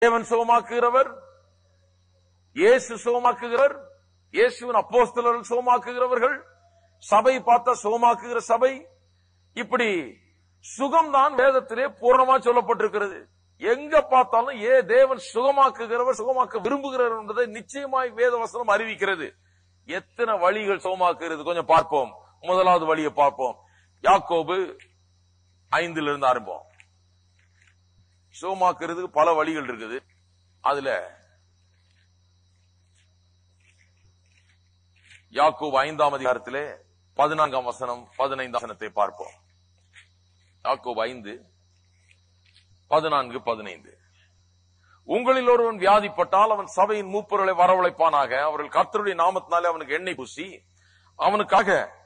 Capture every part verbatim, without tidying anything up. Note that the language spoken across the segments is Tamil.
தேவன் சுகமாக்குகிறவர், இயேசு சுகமாக்குகிறவர், இயேசுவின் அப்போஸ்தலர்கள் சுகமாக்குகிறவர்கள், சபை பார்த்தா சுகமாக்குகிற சபை. இப்படி சுகம்தான் வேதத்திலே பூர்ணமா சொல்லப்பட்டிருக்கிறது. எங்க பார்த்தாலும் ஏ தேவன் சுகமாக்குகிறவர், சுகமாக்க விரும்புகிறவர் என்பதை நிச்சயமாய் வேத வசனம் அறிவிக்கிறது. எத்தனை வழிகள் சுகமாக்குகிறது கொஞ்சம் பார்ப்போம். முதலாவது வழியை பார்ப்போம். யாக்கோபு ஐந்துல இருந்து ஆரம்பம். சுகமாக்குறதுக்கு பல வழிகள் இருக்குது. அதுல யாக்கோபு ஐந்தாம் அதிகாரத்திலே பதினான்காம் வசனம் பதினைந்தாம் வசனத்தை பார்ப்போம். யாக்கோபு ஐந்து பதினான்கு பதினைந்து. உங்களில் ஒருவன் வியாதிப்பட்டால் அவன் சபையின் மூப்பர்களை வரவழைப்பானாக. அவர்கள் கர்த்தருடைய நாமத்தினாலே அவனுக்கு எண்ணெய் பூசி அவனுக்காக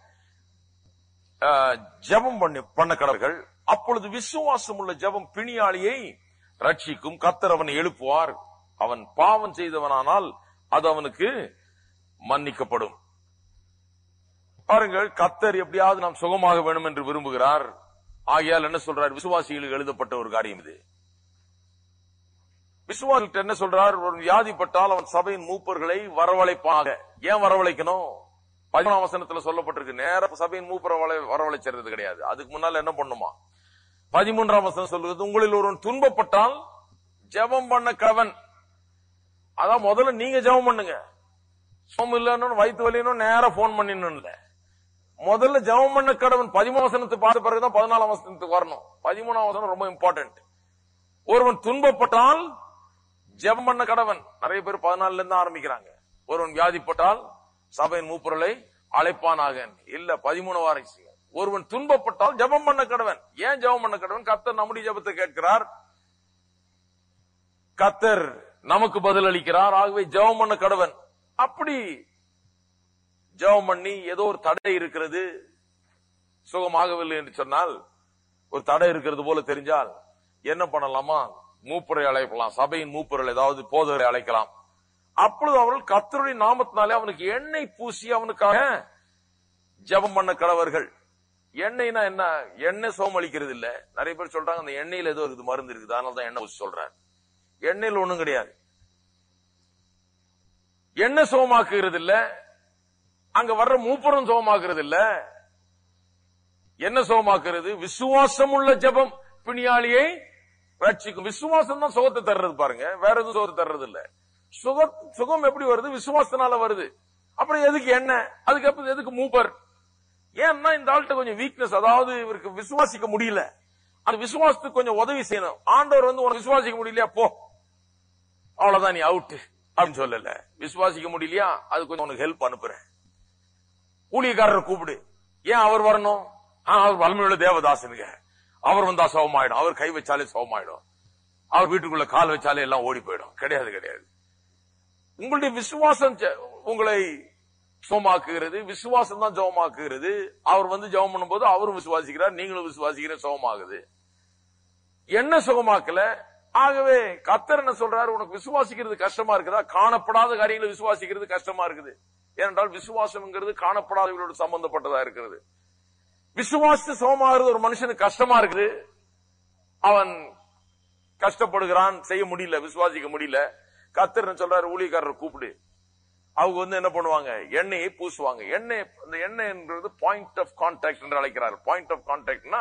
ஜெபம் பண்ண கடவர்கள். அப்பொழுது விசுவாசம் உள்ள ஜெபம் பிணியாளியை ரட்சிக்கும். கர்த்தர் அவனை எழுப்புவார். அவன் பாவம் செய்தவனானால் அது அவனுக்கு மன்னிக்கப்படும். பாருங்கள், கர்த்தர் எப்படியாவது நாம் சுகமாக வேணும் என்று விரும்புகிறார். ஆகையால் என்ன சொல்றார்? விசுவாசிகளுக்கு எழுதப்பட்ட ஒரு காரியம் இது. விசுவாசிகள் என்ன சொல்றார்? ஒரு வியாதிப்பட்டால் அவன் சபையின் மூப்பர்களை வரவழைப்பாக. ஏன் வரவழைக்கணும்? பதிமூணாம் வசனத்துல சொல்லப்பட்டிருக்கு. நேர சபையின் மூப்பரை வரவழைச்சது கிடையாது. அதுக்கு முன்னால என்ன பண்ணுமா? பதிமூன்றாம் வசனம் சொல்லுறது, உங்களில் ஒருவன் துன்பப்பட்டால் ஜெபம் பண்ண கவன். அதான் முதல்ல நீங்க ஜெபம் பண்ணுங்க. சோம் இல்லன்னு வயிற்று வலியணும் நேர போன் பண்ணிடணும் இல்ல, முதல்ல ஜெபம் பண்ண கடவன். பதிமூணாம் வசனத்தை பார்த்த பிறகுதான் பதினாலாம் வசனத்துக்கு வரணும். பதிமூணாம் வசனம் ரொம்ப இம்பார்ட்டன்ட். ஒருவன் துன்பப்பட்டால் ஜெபம் பண்ண கடவன். நிறைய பேர் பதினாலுல இருந்து ஆரம்பிக்கிறாங்க. ஒருவன் வியாதிப்பட்டால் சபையின் மூப்பொருளை அழைப்பானாக. இல்ல, பதிமூணு வாரம். ஒருவன் துன்பப்பட்டால் ஜெபம் பண்ண கடவன். ஏன் ஜெபம் பண்ண கடவன்? கர்த்தர் நம்முடைய ஜெபத்தை கேட்கிறார், கர்த்தர் நமக்கு பதில் அளிக்கிறார். ஆகவே ஜெபம் பண்ண கடவன். அப்படி ஜெபம் பண்ணி ஏதோ ஒரு தடை இருக்கிறது, சுகமாகவில்லை என்று சொன்னால், ஒரு தடை இருக்கிறது போல தெரிஞ்சால் என்ன பண்ணலாமா? மூப்பரை அழைக்கலாம், சபையின் மூப்பர்கள் ஏதாவது போதகரை அழைக்கலாம். அப்பொழுது அவர்கள் கர்த்தருடைய நாமத்தினாலே அவனுக்கு எண்ணெய் பூசி அவனுக்காக ஜெபம் பண்ண கடவர்கள். எண்ணெய்னா என்ன? எண்ணெய் சோம் அளிக்கிறது இல்ல. நிறைய பேர் சொல்றாங்க அந்த எண்ணெயில ஏதோ இருக்குது, மருந்து இருக்குது, அதனாலதான் எண்ணெய் பூசி சொல்றாரு. எண்ணெயில் ஒண்ணும் கிடையாது. எண்ணெய் சோமாக்குகிறது இல்ல, அங்க வர்ற மூப்பரும் சோமாக்குறது இல்ல. என்ன சோமாக்குறது? விசுவாசம் உள்ள ஜெபம் பிணியாளியை ரட்சிக்கும். விசுவாசம் தான் சுகத்தை தர்றது. பாருங்க, வேற எதுவும் சுகத்தை தர்றது இல்ல. சுக சுகம் எப்படி வருது? விசுவாசத்தினால வருது. அப்புறம் எதுக்கு என்ன? அதுக்கப்புறம் எதுக்கு மூப்பர்? ஏன்னா இந்த ஆள்கிட்ட கொஞ்சம் வீக்னஸ், அதாவது இவருக்கு விசுவாசிக்க முடியல. அந்த விசுவாசத்துக்கு கொஞ்சம் உதவி செய்யணும். ஆண்டவர் வந்து உனக்கு விசுவாசிக்க முடியலையா, போ, அவ்வளவுதான், நீ அவுட் அப்படின்னு சொல்லல. விசுவாசிக்க முடியலையா, அது கொஞ்சம் உனக்கு ஹெல்ப் அனுப்புறேன். ஊழியக்காரரை கூப்பிடு. ஏன் அவர் வரணும்? அவர் வலிமையுள்ள தேவதாசனுங்க, அவர் வந்தா சவமாயிடும், அவர் கை வச்சாலே சவமாயிடும், அவர் வீட்டுக்குள்ள கால் வச்சாலே எல்லாம் ஓடி போயிடும். கிடையாது, கிடையாது. உங்களுடைய விசுவாசம் உங்களை சோமாக்குகிறது. விசுவாசம் தான் ஜெபமாக்குகிறது. அவர் வந்து ஜெபம் பண்ணும் போது அவரும் விசுவாசிக்கிறார், நீங்களும் விசுவாசிக்கிற சுகமாகுது. என்ன சுகமாக்கல? ஆகவே கர்த்தர் என்ன சொல்றாரு? உனக்கு விசுவாசிக்கிறது கஷ்டமா இருக்குதா? காணப்படாத காரியங்களை விசுவாசிக்கிறது கஷ்டமா இருக்குது. ஏனென்றால் விசுவாசம்ங்கிறது காணப்படாதவர்களோடு சம்பந்தப்பட்டதா இருக்கிறது. விசுவாச சோமாகிறது ஒரு மனுஷனுக்கு கஷ்டமா இருக்குது. அவன் கஷ்டப்படுகிறான், செய்ய முடியல, விசுவாசிக்க முடியல. கர்த்தர் என்ன சொல்றாரு? ஊழியக்காரர் கூப்பிடு. அவங்க வந்து என்ன பண்ணுவாங்க? எண்ணெயை பூசுவாங்க. எண்ணெய், அந்த எண்ணெய்ன்றது பாயிண்ட் ஆஃப் கான்டாக்ட் என்று அழைக்கிறார். பாயிண்ட் ஆஃப் கான்டாக்ட்னா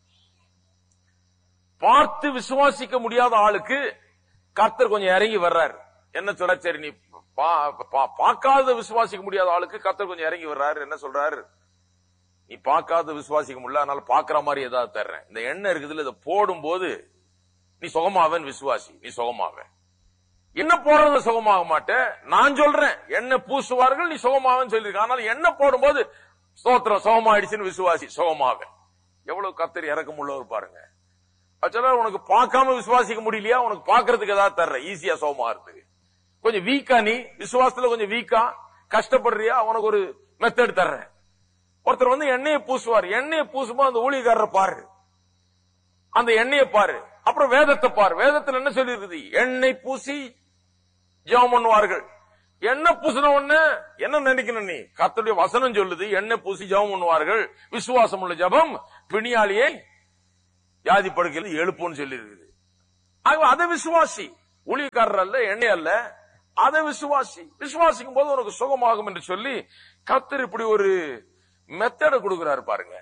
பார்த்து விசுவாசிக்க முடியாத ஆளுக்கு கர்த்தர் கொஞ்சம் இறங்கி வர்றாரு. என்ன சொல்ற? சரி, நீ பார்க்காத விசுவாசிக்க முடியாத ஆளுக்கு கர்த்தர் கொஞ்சம் இறங்கி வர்றாரு. என்ன சொல்றாரு? நீ பார்க்காத விசுவாசிக்க முடியல, அதனால பாக்குற மாதிரி ஏதாவது தர்றேன். இந்த எண்ணெய் இருக்குதுல, இதை போடும் போது நீ சுகமாவேன் விசுவாசி, நீ சுகமாவே. என்ன போடுறது சுகமாக மாட்டேன் நான் சொல்றேன். என்ன பூசுவார்கள், நீ சுகமாவேன்னு சொல்லிருக்க. ஆனால் என்ன போடும் போது ஸ்தோத்திரம் சுகமாயிடுச்சுன்னு விசுவாசி, சுகமாவே. எவ்வளவு கர்த்தர் இறக்கம் உள்ளவர் பாருங்க. உனக்கு பார்க்காம விசுவாசிக்க முடியலையா, உனக்கு பாக்குறதுக்கு ஏதாவது தர்ற, ஈஸியா சுகமாகிறதுக்கு. கொஞ்சம் வீக்கா, நீ விசுவாசத்துல கொஞ்சம் வீக்கா கஷ்டப்படுறியா, உனக்கு ஒரு மெத்தட் தர்றேன். ஒருத்தர் வந்து எண்ணெயை பூசுவார். எண்ணெயை பூசும்போது அந்த ஊழியக்காரரை பாரு, அந்த எண்ணெயை பாரு, அப்புறம் வேதத்தை பாரு. வேதத்தில் என்ன சொல்லி இருக்குது? எண்ணெய் பூசி ஜெபம் பண்ணுவார்கள். எண்ணெய் பூசின உடனே என்ன நினைக்கணும் நீ? கர்த்தருடைய வசனம் சொல்லுது, எண்ணெய் பூசி ஜெபம் பண்ணுவார்கள், விசுவாசம் உள்ள ஜெபம் பிணியாளியை வியாதி படுக்கையில் எழுப்புன்னு சொல்லி இருக்குது. அதை விசுவாசி. ஊழியக்காரர் அல்ல, எண்ணெய் அல்ல, அதை விசுவாசி. விசுவாசிக்கும் போது உனக்கு சுகமாகும் என்று சொல்லி கர்த்தர் இப்படி ஒரு மெத்தட கொடுக்கிறாரு பாருங்க.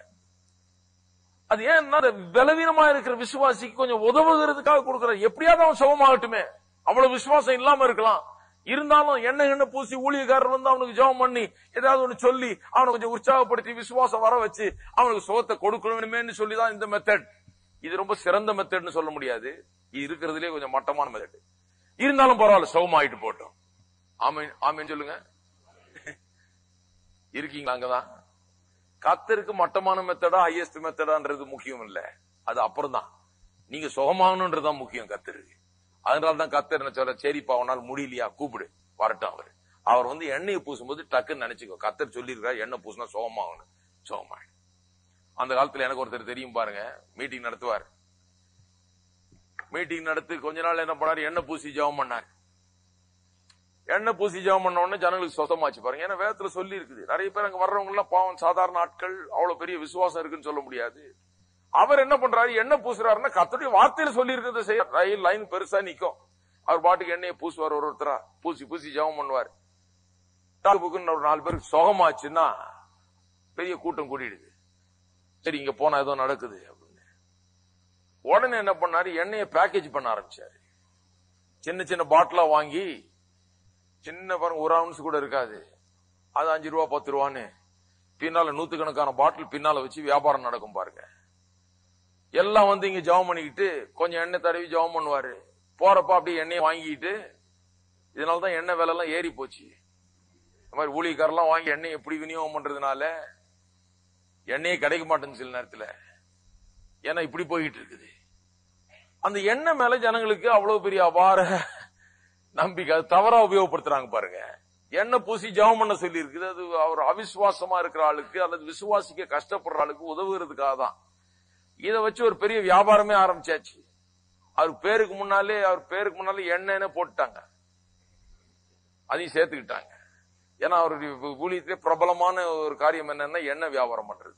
அது ஏன்னா பலவீனமா இருக்கிற விசுவாசிக்கு கொஞ்சம் உதவுகிறதுக்காக கொடுக்கிறார். எப்படியாவது அவன் சுகமாகட்டுமே, அவ்வளவு விசுவாசம் இல்லாம இருக்கலாம், இருந்தாலும் எண்ணெய் எண்ணெய் பூசி ஊழியக்காரர் வந்து அவனுக்கு ஜெபம் பண்ணி ஏதாவது ஒண்ணு சொல்லி அவனை கொஞ்சம் உற்சாகப்படுத்தி விசுவாசம் வர வச்சு அவனுக்கு சுகத்தை கொடுக்கணுமே சொல்லிதான் இந்த மெத்தட். இது ரொம்ப சிறந்த மெத்தட்னு சொல்ல முடியாது, இது இருக்கிறதுலே கொஞ்சம் மட்டமான மெத்தட். இருந்தாலும் பரவாயில்ல, சுகமாயிட்டு போட்டோம். ஆமீன் ஆமீன் சொல்லுங்க. இருக்கீங்களா? அங்கதான் கர்த்தருக்கு மட்டமான மெத்தடா ஹையஸ்ட் மெத்தடான்றது முக்கியம் இல்ல, அது அப்புறம் தான். நீங்க சுகமாகணும்ன்றதுதான் முக்கியம் கர்த்தருக்கு. அதனாலதான் கர்த்தர் என்ன சொல்ற, சரிப்பா அவனால் முடியலையா கூப்பிடு வரட்டும். அவர் அவர் வந்து எண்ணெயை பூசும்போது டக்குன்னு நினைச்சுக்கோ, கர்த்தர் சொல்லியிருக்காரு எண்ணெய் பூசினா சுகமாகணும், சுகமாயிடும். அந்த காலத்துல எனக்கு ஒருத்தர் தெரியும் பாருங்க, மீட்டிங் நடத்துவார். மீட்டிங் நடத்தி கொஞ்ச நாள் என்ன பண்ணாரு, எண்ணெய் பூசி ஜெபம் பண்ணார். எண்ணெய் பூசி ஜெபம் பண்ண உடனே ஜனங்களுக்கு சொந்தமாச்சு பாருங்க. ஏன்னா வேதத்துல சொல்லி இருக்குது, நிறைய பேர் அங்க வர்றவங்க எல்லாம் பாவம் சாதாரண ஆட்கள், அவ்வளவு பெரிய விசுவாசம் இருக்குன்னு சொல்ல முடியாது. அவர் என்ன பண்றாரு, எண்ணெய் பூசுறாருன்னா கர்த்தருடைய வார்த்தையில சொல்லி இருக்கிறத செய்ய. ரயில் லைன் பெருசா நிக்கும், அவர் பாட்டுக்கு எண்ணெயை பூசுவார், ஒரு ஒருத்தரா பூசி பூசி ஜெபம் பண்ணுவார். ஒரு நாலு பேருக்கு சுகமாச்சுன்னா பெரிய கூட்டம் கூட்டிடுது. சரி இங்க போனா ஏதோ நடக்குது அப்படின்னு உடனே என்ன பண்ணாரு, எண்ணெயை பேக்கேஜ் பண்ண ஆரம்பிச்சாரு. சின்ன சின்ன பாட்டிலா வாங்கி, சின்ன பாருங்க ஒரு அவுன்ஸ் கூட இருக்காது, அது அஞ்சு ரூபா பத்து ரூபான்னு பின்னால நூத்துக்கணக்கான பாட்டில் பின்னால வச்சு வியாபாரம் நடக்கும் பாருங்க. எல்லாம் வந்து இங்க ஜெபம் பண்ணிக்கிட்டு கொஞ்சம் எண்ணெய் தடவி ஜெபம் பண்ணுவாரு. போறப்ப அப்படியே எண்ணெயை வாங்கிட்டு, இதனாலதான் எண்ணெய் விலை எல்லாம் ஏறி போச்சு. இந்த மாதிரி ஊழியக்காரெல்லாம் வாங்கி எண்ணெய் எப்படி விநியோகம் பண்றதுனால எண்ணெயே கிடைக்க மாட்டேங்குது சில நேரத்துல. ஏன்னா இப்படி போயிட்டு இருக்குது. அந்த எண்ணெய் மேல ஜனங்களுக்கு அவ்வளவு பெரிய அபார நம்பிக்கை, அது தவறா உபயோகப்படுத்துறாங்க பாருங்க. எண்ணெய் பூசி ஜெபம் பண்ண சொல்லி இருக்குது, அது அவர் அவிசுவாசமா இருக்கிற ஆளுக்கு அல்லது விசுவாசிக்க கஷ்டப்படுற ஆளுக்கு உதவுறதுக்காக தான். இதை வச்சு ஒரு பெரிய வியாபாரமே ஆரம்பிச்சாச்சு. அவர் பேருக்கு முன்னாலே அவர் பேருக்கு முன்னாலே எண்ணெய் போட்டுட்டாங்க, அதையும் சேர்த்துக்கிட்டாங்க. ஏன்னா அவருடைய ஊழியத்திலே பிரபலமான ஒரு காரியம் என்னன்னா எண்ணெய் வியாபாரம் பண்றது.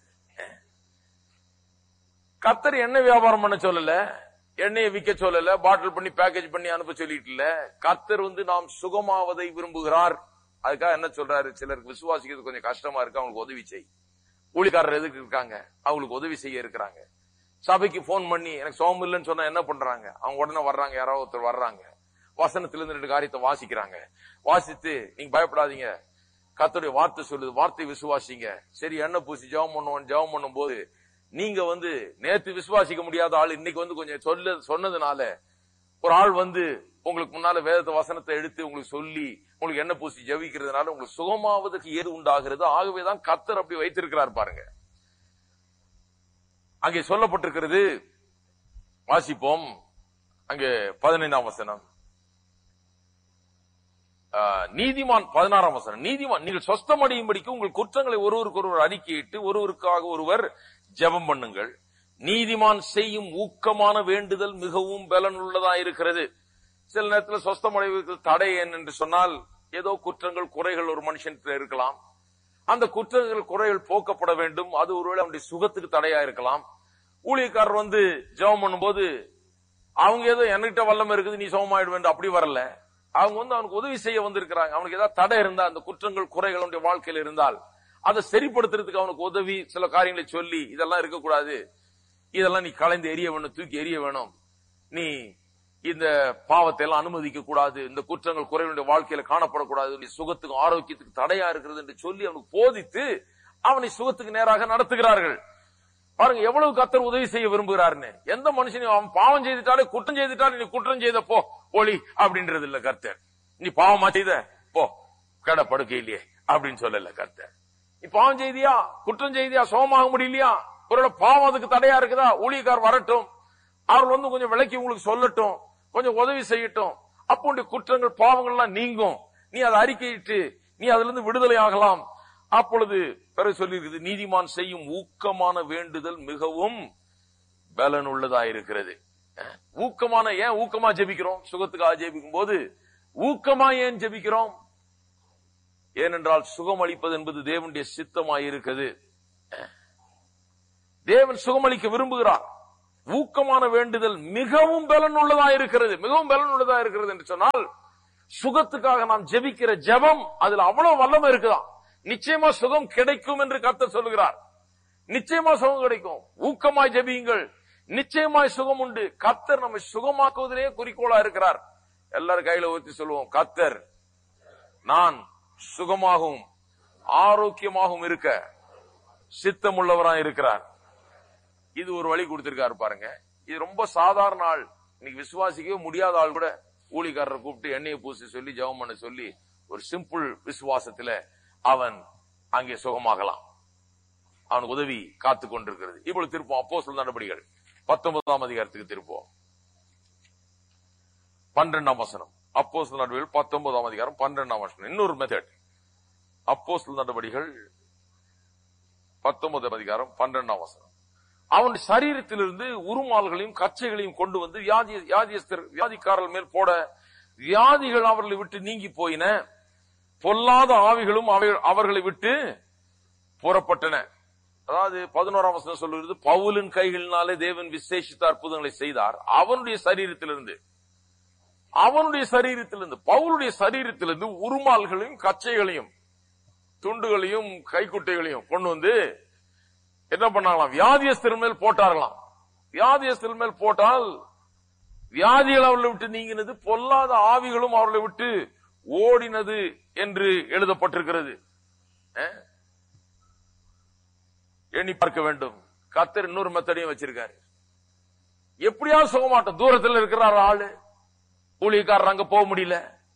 கர்த்தர் எண்ணெய் வியாபாரம் பண்ண சொல்லல, எண்ணெயை விற்க சொல்லல, பாட்டில் பண்ணி பேக்கேஜ் பண்ணி அனுப்ப சொல்லிட்டு இல்ல. கர்த்தர் வந்து நாம் சுகமாவதை விரும்புகிறார். அதுக்காக என்ன சொல்றாரு, சிலருக்கு விசுவாசிக்கிறது கொஞ்சம் கஷ்டமா இருக்கு, அவங்களுக்கு உதவி செய். ஊழியக்காரர் எதுக்கு இருக்காங்க, அவங்களுக்கு உதவி செய்ய இருக்கிறாங்க. சபைக்கு போன் பண்ணி எனக்கு சோகம் இல்லைன்னு சொன்னா என்ன பண்றாங்க, அவங்க உடனே வர்றாங்க, யாராவது ஒருத்தர் வர்றாங்க, வசனத்திலிருந்து ரெண்டு காரியத்தை வாசிக்கிறாங்க. வாசித்து நீங்க பயப்படாதீங்க, கர்த்தருடைய வார்த்தை சொல்லுது, வார்த்தை விசுவாசிங்க. சரி எண்ணெய் பூசி ஜெபம் பண்ணுவோம். ஜெபம் பண்ணும் போது நீங்க வந்து நேத்து விசுவாசிக்க முடியாத ஆள் இன்னைக்கு வந்து கொஞ்சம் சொல்ல சொன்னதுனால ஒரு ஆள் வந்து உங்களுக்கு முன்னால வேதத்தை வசனத்தை எடுத்து உங்களுக்கு சொல்லி உங்களுக்கு எண்ணெய் பூசி ஜெபிக்கிறதுனால உங்களுக்கு சுகமாவதற்கு ஏது உண்டாகிறது. ஆகவேதான் கர்த்தர் அப்படி வைத்திருக்கிறார் பாருங்க. அங்கே சொல்லப்பட்டிருக்கிறது, வாசிப்போம். அங்கே பதினைந்தாம் வசனம், நீதிமான் பதினாறாம் வசனம், நீதிமான் நீங்கள் சொஸ்தமடையும்படிக்கு உங்கள் குற்றங்களை ஒருவருக்கு ஒருவர் அறிக்கையிட்டு ஒருவருக்காக ஒருவர் ஜெபம் பண்ணுங்கள். நீதிமான் செய்யும் ஊக்கமான வேண்டுதல் மிகவும் பலனுள்ளதா இருக்கிறது. சில நேரத்தில் சொஸ்தமடைவதற்கு தடை என்று சொன்னால் ஏதோ குற்றங்கள் குறைகள் ஒரு மனுஷன் இருக்கலாம். அந்த குற்றங்கள் குறைகள் போக்கப்பட வேண்டும். அது ஒருவேளை அவனுடைய சுகத்துக்கு தடையா இருக்கலாம். ஊழியக்காரர் வந்து ஜெபம் பண்ணும் போது அவங்க ஏதோ என்கிட்ட வல்லமை இருக்குது நீ சுகமாயிடு வேண்டும் அப்படி வரல. அவங்க வந்து அவனுக்கு உதவி செய்ய வந்திருக்கிறாங்க. அவனுக்கு ஏதாவது தடை இருந்தா, அந்த குற்றங்கள் குறைகள் அவனுடைய வாழ்க்கையில் இருந்தால் அதை சரிப்படுத்துறதுக்கு அவனுக்கு உதவி சில காரியங்களை சொல்லி, இதெல்லாம் இருக்கக்கூடாது, இதெல்லாம் நீ கலைந்து எரிய வேணும், தூக்கி எரிய வேணும், நீ இந்த பாவத்தை எல்லாம் அனுமதிக்க கூடாது, இந்த குற்றங்கள் குறைகளுடைய வாழ்க்கையில காணப்படக்கூடாது, நீ சுகத்துக்கும் ஆரோக்கியத்துக்கு தடையா இருக்கிறது என்று சொல்லி அவனுக்கு போதித்து அவனை சுகத்துக்கு நேராக நடத்துகிறார்கள். பாருங்க எவ்வளவு கர்த்தர் உதவி செய்ய விரும்புகிறாருன்னு. எந்த மனுஷனையும் அவன் பாவம் செய்துட்டாலே குற்றம் செய்துட்டாலே நீ குற்றம் செய்த போ ஒளி அப்படின்றது இல்ல கர்த்தர். நீ பாவமா செய்த போ கடை படுக்கையிலேயே அப்படின்னு சொல்லல கர்த்தர். நீ பாவம் செய்தியா, குற்றம் செய்தியா, சோகமாக முடியலையா, ஒரு பாவம் அதுக்கு தடையா இருக்குதா, ஊழியக்கார் வரட்டும், அவர்கள் வந்து கொஞ்சம் விளக்கி உங்களுக்கு சொல்லட்டும், கொஞ்சம் உதவி செய்யட்டும். அப்போ உடைய குற்றங்கள் பாவங்கள்லாம் நீங்கும், நீ அதை அறிக்கையிட்டு நீ அதுல இருந்து விடுதலை ஆகலாம். அப்பொழுது பிறகு சொல்லி இருக்குது, நீதிமான் செய்யும் ஊக்கமான வேண்டுதல் மிகவும் பலன் உள்ளதா இருக்கிறது. ஊக்கமான, ஏன் ஊக்கமா ஜெபிக்கிறோம்? சுகத்துக்காக ஜெபிக்கும் போது ஊக்கமா ஏன் ஜெபிக்கிறோம்? ஏனென்றால் சுகம் அளிப்பது என்பது தேவனுடைய சித்தமாய் இருக்குது. தேவன் சுகமளிக்க விரும்புகிறார். ஊக்கமான வேண்டுதல் மிகவும் பலன் உள்ளதா இருக்கிறது. மிகவும் பலன் உள்ளதா இருக்கிறது என்று சொன்னால், சுகத்துக்காக நாம் ஜெபிக்கிற ஜெபம் அதுல அவ்வளவு வல்லமை இருக்குதான். நிச்சயமா சுகம் கிடைக்கும் என்று கர்த்தர் சொல்லுகிறார். நிச்சயமா சுகம் கிடைக்கும். ஊக்கமாய் ஜெபியுங்கள், நிச்சயமாய் சுகம் உண்டு. கர்த்தர் நம்மை சுகமாக்குவதிலேயே குறிக்கோளா இருக்கிறார். எல்லாரும் கையில ஊற்றி சொல்லுவோம், கர்த்தர் நான் சுகமாகவும் ஆரோக்கியமாகவும் இருக்க சித்தமுள்ளவரா இருக்கிறார். இது ஒரு வழி கொடுத்திருக்காரு பாருங்க. இது ரொம்ப சாதாரண ஆள், இன்னைக்கு விசுவாசிக்கவே முடியாத ஆள் கூட ஊழியக்காரரை கூப்பிட்டு எண்ணெயை பூசி சொல்லி ஜெபம் பண்ண சொல்லி ஒரு சிம்பிள் விசுவாசத்துல அவன் அங்கே சுகமாகலாம். அவனுக்கு உதவி காத்து கொண்டிருக்கிறது. இப்பொழுது திருப்போம் அப்போஸ்தலர் நடபடிகள் பத்தொன்பதாம் அதிகாரத்துக்கு திருப்போம். பன்னிரெண்டாம் வசனம். அப்போஸ்தலர் நடபடிகள் பத்தொன்பதாம் அதிகாரம் பன்னிரெண்டாம் வசனம். இன்னொரு மெத்தட். அப்போஸ்தலர் நடபடிகள் பத்தொன்பதாம் அதிகாரம் பன்னிரெண்டாம் வசனம். அவன் சரீரத்திலிருந்து உருமால்களையும் கச்சைகளையும் கொண்டு வந்து வியாதி வியாதியஸ்தர் வியாதிக்காரர்கள் மேல் போட வியாதிகள் அவர்களை விட்டு நீங்கி போயின, பொல்லாத ஆவிகளும் அவர்களை விட்டு புறப்பட்டன. அதாவது பதினோராம் வசனம் சொல்லுகிறது, பவுலின் கைகளினாலே தேவன் விசேஷித்த அற்புதங்களை செய்தார். அவனுடைய சரீரத்திலிருந்து அவனுடைய சரீரத்திலிருந்து பவுலுடைய சரீரத்திலிருந்து உருமால்களையும் கச்சைகளையும் துண்டுகளையும் கைக்குட்டைகளையும் கொண்டு வந்து என்ன பண்ணாங்களாம், வியாதியஸ்தர் மேல் போட்டார்களாம். வியாதியஸ்தர் மேல் போட்டால் வியாதிகள் அவர்களை விட்டு நீங்கினது, பொல்லாத ஆவிகளும் அவர்களை விட்டு ஓடினது என்று எழுதப்பட்டிருக்கிறது. எண்ணி பார்க்க வேண்டும். கர்த்தர் இன்னொரு மெத்தடையும் வச்சிருக்காரு. எப்படியாவது சுகமாட்டம். தூரத்தில் இருக்கிறார் ஆளு, ஊழியக்காரர் அங்க போக முடியல.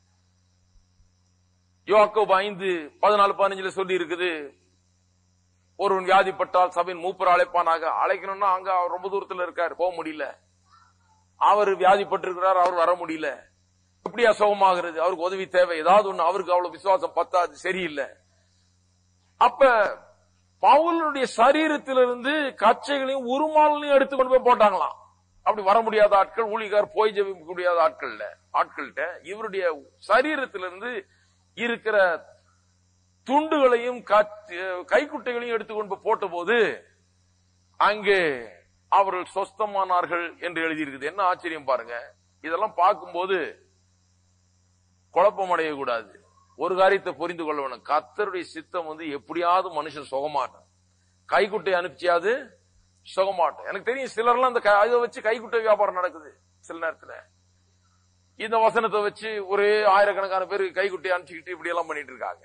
யோவாக்கோபு ஐந்து பதினாலு பதினஞ்சுல சொல்லி இருக்குது, ஒருவன் வியாதிப்பட்டால் சபையின் மூப்பர் அழைப்பானாக. அழைக்கணும்னா அங்க அவர் ரொம்ப தூரத்தில் இருக்காரு, போக முடியல. அவர் வியாதிப்பட்டிருக்கிறார், அவர் வர முடியல. எப்படியா சுகமாகிறது? அவருக்கு உதவி தேவை. ஏதாவது ஒண்ணு. அவருக்கு அவ்வளவு விசுவாசம் பத்தாது, சரியில்லை. அப்ப பவுலுடைய சரீரத்திலிருந்து கச்சைகளையும் உருமாலையும் எடுத்து கொண்டு போய் போட்டாங்களாம். அப்படி வர முடியாத ஆட்கள், ஊழியக்கார் போய் ஜெபிக்க முடியாத ஆட்கள் ஆட்கள்கிட்ட இவருடைய சரீரத்திலிருந்து இருக்கிற துண்டுகளையும் கைக்குட்டைகளையும் எடுத்துக்கொண்டு போட்ட போது அங்கே அவர்கள் சொஸ்தமானார்கள் என்று எழுதியிருக்குது. என்ன ஆச்சரியம் பாருங்க. இதெல்லாம் பார்க்கும்போது குழப்பம் அடையக்கூடாது. ஒரு காரியத்தை புரிந்து கொள்ள வேணும். கர்த்தருடைய சித்தம் வந்து எப்படியாவது மனுஷன் சுகமாட்டான். கைக்குட்டை அனுப்பிச்சியாது சுகமாட்டான். எனக்கு தெரியும் சிலர்லாம் இந்த அதை வச்சு கைக்குட்டை வியாபாரம் நடக்குது. சில நேரத்தில் இந்த வசனத்தை வச்சு ஒரே ஆயிரக்கணக்கான பேருக்கு கைக்குட்டை அனுப்பிச்சுக்கிட்டு இப்படி எல்லாம் பண்ணிட்டு இருக்காங்க.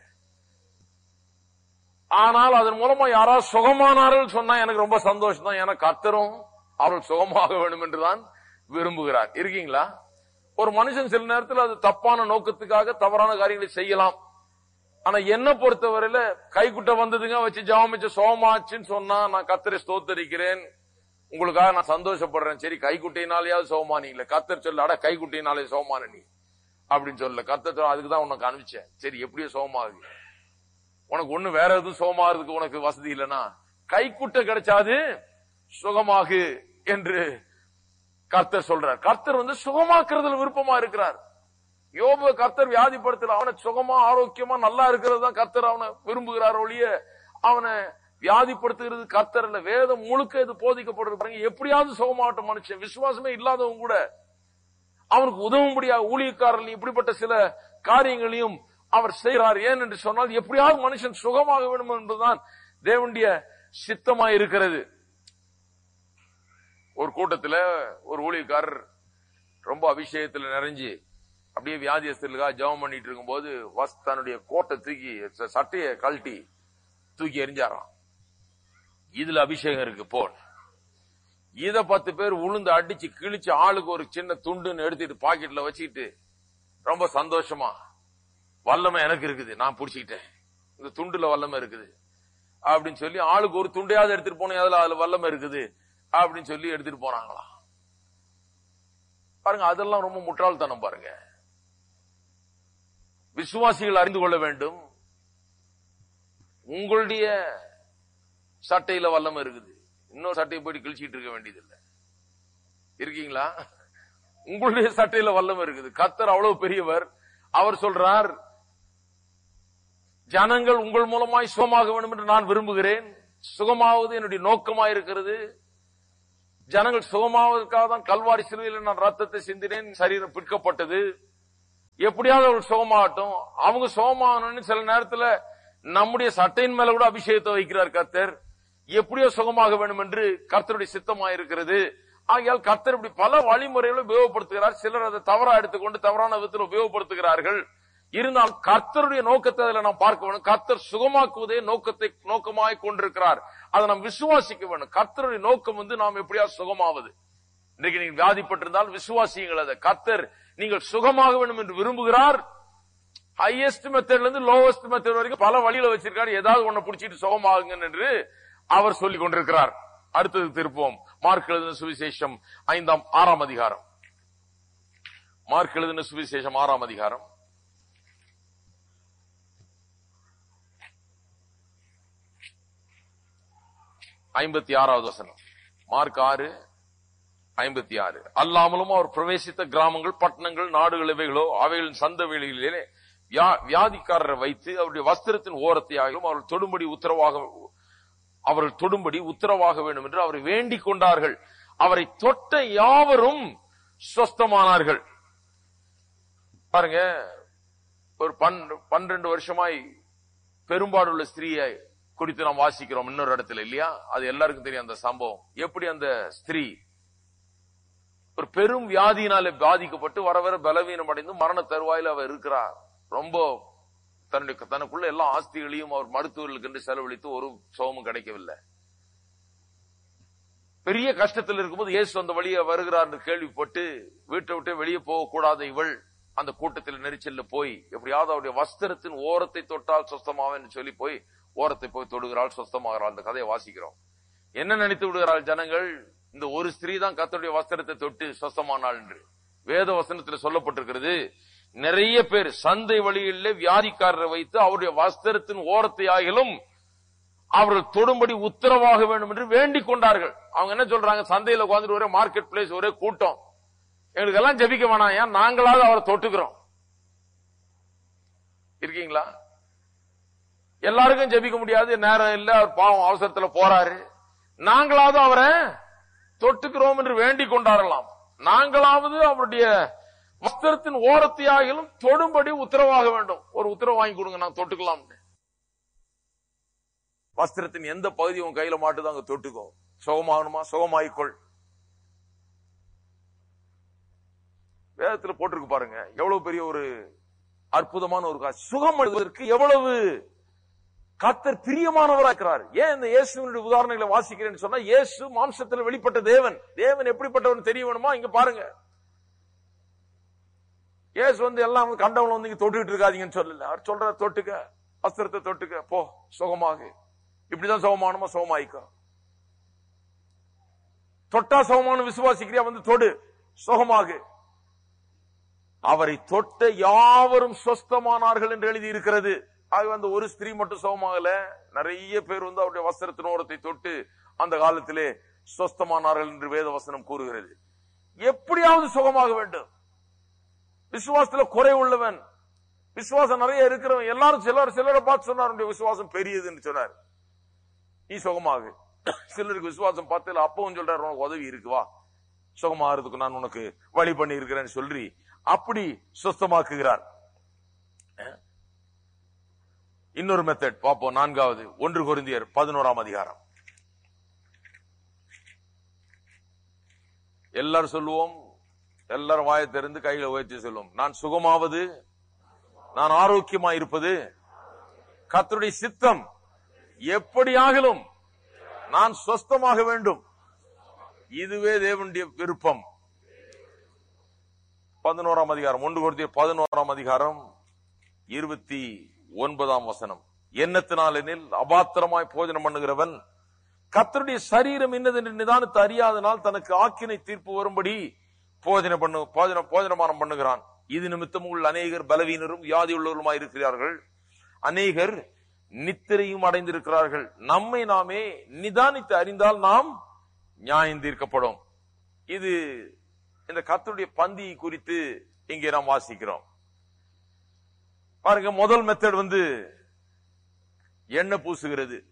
ஆனால் அதன் மூலமா யாராவது சுகமானார்கள் சொன்னா எனக்கு ரொம்ப சந்தோஷம் தான். ஏன்னா கர்த்தரும் அவர்கள் சுகமாக வேண்டும் என்றுதான் விரும்புகிறார். இருக்கீங்களா? ஒரு மனுஷன் சில நேரத்தில் அது தப்பான நோக்கத்துக்காக தவறான காரியங்களை செய்யலாம். ஆனா என்ன பொறுத்தவரையில கைக்குட்டை வந்ததுங்க வச்சு ஜெபம் வச்சு சுகமாச்சுன்னு சொன்னா நான் கர்த்தரை ஸ்தோத்தரிக்கிறேன், உங்களுக்காக நான் சந்தோஷப்படுறேன். சரி, கைக்குட்டையினாலேயாவது சுகமானீங்களே. கர்த்தர் சொல்ல, அட கைக்குட்டையினாலே சுகமான நீ அப்படின்னு சொல்லல. கர்த்தர் அதுக்குதான் உனக்கு அனுப்பிச்சேன். சரி, எப்படியோ சுகமாகுது. உனக்கு ஒண்ணு வேற எதுவும் சுகமாகிறதுக்கு உனக்கு வசதி இல்லைன்னா கைக்குட்டை கிடைச்சாது சுகமாகு என்று கர்த்தர் சொல்றார். கர்த்தர் வந்து சுகமாக்குறதுல விருப்பமா இருக்கிறார். யோபு கர்த்தர் வியாதிப்படுத்தல, அவனை சுகமா ஆரோக்கியமா நல்லா இருக்கிறது தான் கர்த்தர் அவனை விரும்புகிறார் ஒழிய அவனை வியாதிப்படுத்துகிறது கர்த்தர் இல்ல. வேதம் முழுக்க இது போதிக்கப்படுறது. எப்படியாவது சுகமாகட்டும் மனுஷன். விசுவாசமே இல்லாதவங்க கூட அவனுக்கு உதவும்படியாக ஊழியக்காரர்கள் இப்படிப்பட்ட சில காரியங்களையும் அவர் செய்கிறார். ஏன் என்று சொன்னால் எப்படியாவது மனுஷன் சுகமாக வேண்டும் என்பதுதான் தேவனுடைய சித்தமாய் இருக்கிறது. ஒரு கூட்டத்தில் ஒரு ஊழியக்காரர் ரொம்ப அபிஷேகத்தில் நிறைஞ்சு அப்படியே வியாதியஸ்தர்களுக்காக ஜெபம் பண்ணிட்டு இருக்கும் போது தன்னுடைய கோட்டை தூக்கி சட்டையை கழட்டி தூக்கி எரிஞ்சாராம். இதுல அபிஷேகம் இருக்கு போல். இத பத்து பேர் உளுந்து அடிச்சு கிழிச்சு ஆளுக்கு ஒரு சின்ன துண்டுன்னு எடுத்துட்டு பாக்கெட்ல வச்சுக்கிட்டு ரொம்ப சந்தோஷமா, வல்லமை எனக்கு இருக்குது, நான் புடிச்சுக்கிட்டேன், இந்த துண்டுல வல்லமை இருக்குது அப்படின்னு சொல்லி ஆளுக்கு ஒரு துண்டையாவது எடுத்துட்டு போனேன், அதுல அதுல வல்லமை இருக்குது அப்படின்னு சொல்லி எடுத்துட்டு போனாங்களா. பாருங்க, அதெல்லாம் ரொம்ப முட்டாள்தனம். பாருங்க, விசுவாசிகள் அறிந்து கொள்ள வேண்டும், உங்களுடைய சட்டையில வல்லமை இருக்குது, இன்னொரு சட்டையை போயிட்டு கிழிச்சிட்டு இருக்க வேண்டியது இல்லை. இருக்கீங்களா? உங்களுடைய சட்டையில வல்லமை இருக்குது. கர்த்தர் அவ்வளவு பெரியவர். அவர் சொல்றார், ஜனங்கள் உங்கள் மூலமாய் சுகமாக வேண்டும் என்று நான் விரும்புகிறேன். சுகமாவது என்னுடைய நோக்கமாய் இருக்கிறது. ஜனங்கள் சுகமாவதற்காக தான் கல்வாரி சிலுவையில் நான் ரத்தத்தை சிந்தினேன், சரீரம் பிற்கப்பட்டது. எப்படியாவது அவர்கள் சுகமாகட்டும். அவங்க சுகமாகணும்னு சில நேரத்துல நம்முடைய சட்டையின் மேல கூட அபிஷேகத்தை வைக்கிறார் கர்த்தர். எப்படியோ சுகமாக வேண்டும் என்று கர்த்தருடைய சித்தமாயிருக்கிறது. ஆகையால் கர்த்தர் இப்படி பல வழிமுறைகளை உபயோகப்படுத்துகிறார். சிலர் அதை தவறா எடுத்துக்கொண்டு தவறான விதத்தில் உபயோகப்படுத்துகிறார்கள். இருந்தால் கர்த்தருடைய நோக்கத்தை அதில் நாம் பார்க்க வேண்டும். கர்த்தர் சுகமாக்குவதே நோக்கத்தை நோக்கமாய் கொண்டிருக்கிறார். அதை நாம் விசுவாசிக்க வேண்டும். கர்த்தருடைய நோக்கம் வந்து நாம் எப்படியா சுகமாவது. இன்றைக்கு நீங்கள் வியாதிப்பட்டிருந்தால் விசுவாசியுங்கள். அதை கர்த்தர் நீங்கள் சுகமாக வேண்டும் என்று விரும்புகிறார். ஹையஸ்ட் மெத்தட்ல இருந்து லோவஸ்ட் மெத்தட் வரைக்கும் பல வழியில வச்சிருக்காரு. ஏதாவது ஒன்ன பிடிச்சிட்டு சுகமாகுங்க என்று அவர் சொல்லிக் கொண்டிருக்கிறார். அடுத்தது திருப்போம். மார்க் எழுதின சுவிசேஷம் ஐந்தாம் ஆறாம் அதிகாரம். மார்க் எழுதின சுவிசேஷம் ஆறாம் அதிகாரம் ஐம்பத்தி ஆறாவது வசனம். மார்க் ஆறு ஐம்பத்தி ஆறு. அல்லாமலும் அவர் பிரவேசித்த கிராமங்கள், பட்டணங்கள், நாடுகள் இவைகளோ அவைகளின் சந்த வேளைகளிலே வியாதிக்காரரை வைத்து அவருடைய வஸ்திரத்தின் ஓரத்தையாகவும் அவர்கள் தொடும்படி உத்தரவாக அவர்கள் தொடும்படி உத்தரவாக வேண்டும் என்று அவரை வேண்டிக் கொண்டார்கள். அவரை தொட்ட யாவரும் சொஸ்தமானார்கள். பாருங்க, ஒரு பன்னிரண்டு வருஷமாய் பெரும்பாடுள்ள ஸ்திரீயை குறித்து நாம் வாசிக்கிறோம் இன்னொரு இடத்துல, இல்லையா? அது எல்லாருக்கும் தெரியும் அந்த சம்பவம். எப்படி அந்த ஸ்திரீ ஒரு பெரும் வியாதியினாலே பாதிக்கப்பட்டு வர வர பலவீனம் அடைந்து மரண தருவாயில் அவர் இருக்கிறார். ரொம்ப தன்னுடைய தனக்குள்ள எல்லா ஆஸ்திகளையும் அவர் மருத்துவர்களுக்கு என்று செலவழித்து ஒரு சோமும் கிடைக்கவில்லை. பெரிய கஷ்டத்தில் இருக்கும்போது இயேசு அந்த வழியை வருகிறார் என்று கேள்விப்பட்டு வீட்டை விட்டு வெளியே போகக்கூடாத இவள் அந்த கூட்டத்தில் நெரிச்சல்ல போய் எப்படியாவது அவருடைய வஸ்திரத்தின் ஓரத்தை தொட்டால் சொஸ்தமாவேன்னு சொல்லி போய் ஓரத்தை போய் தொடுகிறாள், சொஸ்தமாகிறாள். அந்த கதையை வாசிக்கிறோம். என்ன நினைத்து விடுகிறாள் ஜனங்கள்? இந்த ஒரு ஸ்திரீ தான் கர்த்தருடைய வஸ்திரத்தை தொட்டு சொஸ்தமானாள் என்று வேத வசனத்தில் சொல்லப்பட்டிருக்கிறது. நிறைய பேர் சந்தை வழிகளிலே வியாதிக்காரரை வைத்து அவருடைய வஸ்திரத்தின் ஓரத்தை ஆகிலும் அவர்கள் தொடும்படி உத்தரவாக வேண்டும் என்று வேண்டிக் கொண்டார்கள். அவங்க என்ன சொல்றாங்க? சந்தையில உட்கார்ந்து ஒரே மார்க்கெட் பிளேஸ், ஒரே கூட்டம், எங்களுக்கு எல்லாம் ஜெபிக்க வேணாம், ஏன் நாங்களாவது அவரை தொட்டுக்கிறோம். இருக்கீங்களா? எல்லாருக்கும் ஜெபிக்க முடியாது, நேரம் இல்ல, அவர் பாவம் அவசரத்துல போறாரு, நாங்களாவது அவரை தொட்டுக்கிறோம் என்று வேண்டிக் கொண்டாரலாம். நாங்களாவது அவருடைய வஸ்திரத்தின் ஓரத்தையாகிலும் தொடும்படி உத்தரவாக வேண்டும். ஒரு உத்தரவு வாங்கி கொடுங்க, நான் தொட்டுக்கலாம். வஸ்திரத்தின் எந்த பகுதி உன் கையில மாட்டுதோ அங்க தொட்டுக்கோ. சுகமாகணுமா? சுகமாயிக்கொள். வேதத்துல போட்டிருக்கு பாருங்க, எவ்வளவு பெரிய ஒரு அற்புதமான ஒரு காட்சி. சுகம் அடைவதற்கு எவ்வளவு கர்த்தர் பிரியமானவராக்கிறார். ஏன் இந்த இயேசுவினுடைய உதாரணங்களை வாசிக்கிறேன்னு சொன்னா, இயேசு மாம்சத்தில் வெளிப்பட்ட தேவன். தேவன் எப்படிப்பட்டவன் தெரிய வேணுமா? இங்க பாருங்க, இயேசு வந்து எல்லாம் கண்டவன் வந்து இங்க தொட்டுக்கிட்டு இருக்காதீங்கன்னு சொல்லல. அவர் சொல்ற தொட்டுக்க, வஸ்திரத்தை தொட்டுக்க, போ சுகமாக. இப்படிதான் சுகமானமா? சுகமாயிக்கோ. தொட்டா சுகமான விசுவாசிக்கிறியா? வந்து தொடு, சுகமாக. அவரை தொட்ட யாவரும் சொஸ்தமானார்கள் என்று எழுதி இருக்கிறது. ஆக அந்த ஒரு ஸ்திரீ மட்டும் சுகமாகல, நிறைய பேர் வந்து அவருடைய வஸ்திரத்தின் ஓரத்தை தொட்டு அந்த காலத்திலே சொஸ்தமானார்கள் என்று வேத வசனம் கூறுகிறது. எப்படியாவது சுகமாக வேண்டும். விசுவாசத்துல குறை உள்ளவன், விசுவாசம் நிறைய இருக்கிறவன் எல்லாரும் சிலர் சிலரை பார்த்து சொன்னார் விசுவாசம் பெரியதுன்னு சொன்னார், நீ சுகமாக. சிலருக்கு விசுவாசம் பார்த்து அப்பவும் சொல்றாரு, உனக்கு உதவி இருக்குவா, சுகமாகிறதுக்கு நான் உனக்கு வழி பண்ணி இருக்கிறேன்னு சொல்லி அப்படி சுத்தமாக்குகிறார். இன்னொரு மெத்தட் பார்ப்போம். நான்காவது, ஒன்று கொரிந்தியர் பதினோராம் அதிகாரம். எல்லாரும் சொல்லுவோம், எல்லாரும் வாயை திறந்து கையில உயர்த்தி சொல்லுவோம், நான் சுகமாவது, நான் ஆரோக்கியமா இருப்பது கர்த்தருடைய சித்தம், எப்படியாகிலும் நான் சொஸ்தமாக வேண்டும், இதுவே தேவனுடைய விருப்பம். பதினோராம் அதிகாரம், ஒன்று கொரிந்தியர் பதினோராம் அதிகாரம் இருபத்தி ஒன்பதாம் வசனம். எண்ணத்தினாலெனில் அபாத்திரமாய் போஜனம் பண்ணுகிறவன் கர்த்தருடைய சரீரம் இன்னதென்று நிதானித்து அறியாதனால் தனக்கு ஆக்கினை தீர்ப்பு வரும்படி போஜன பண்ணு போஜன போஜனமானம் பண்ணுகிறான். இது நிமித்தம் உள்ள அநேகர் பலவீனரும் வியாதி உள்ளவருமாய் இருக்கிறார்கள், அநேகர் நித்திரையும் அடைந்திருக்கிறார்கள். நம்மை நாமே நிதானித்து அறிந்தால் நாம் நியாயம் தீர்க்கப்படும். இது இந்த கர்த்தருடைய பந்தி குறித்து இங்கே நாம் வாசிக்கிறோம். பாருங்க, முதல் மெத்தட் வந்து எண்ணெய் பூசுகிறது.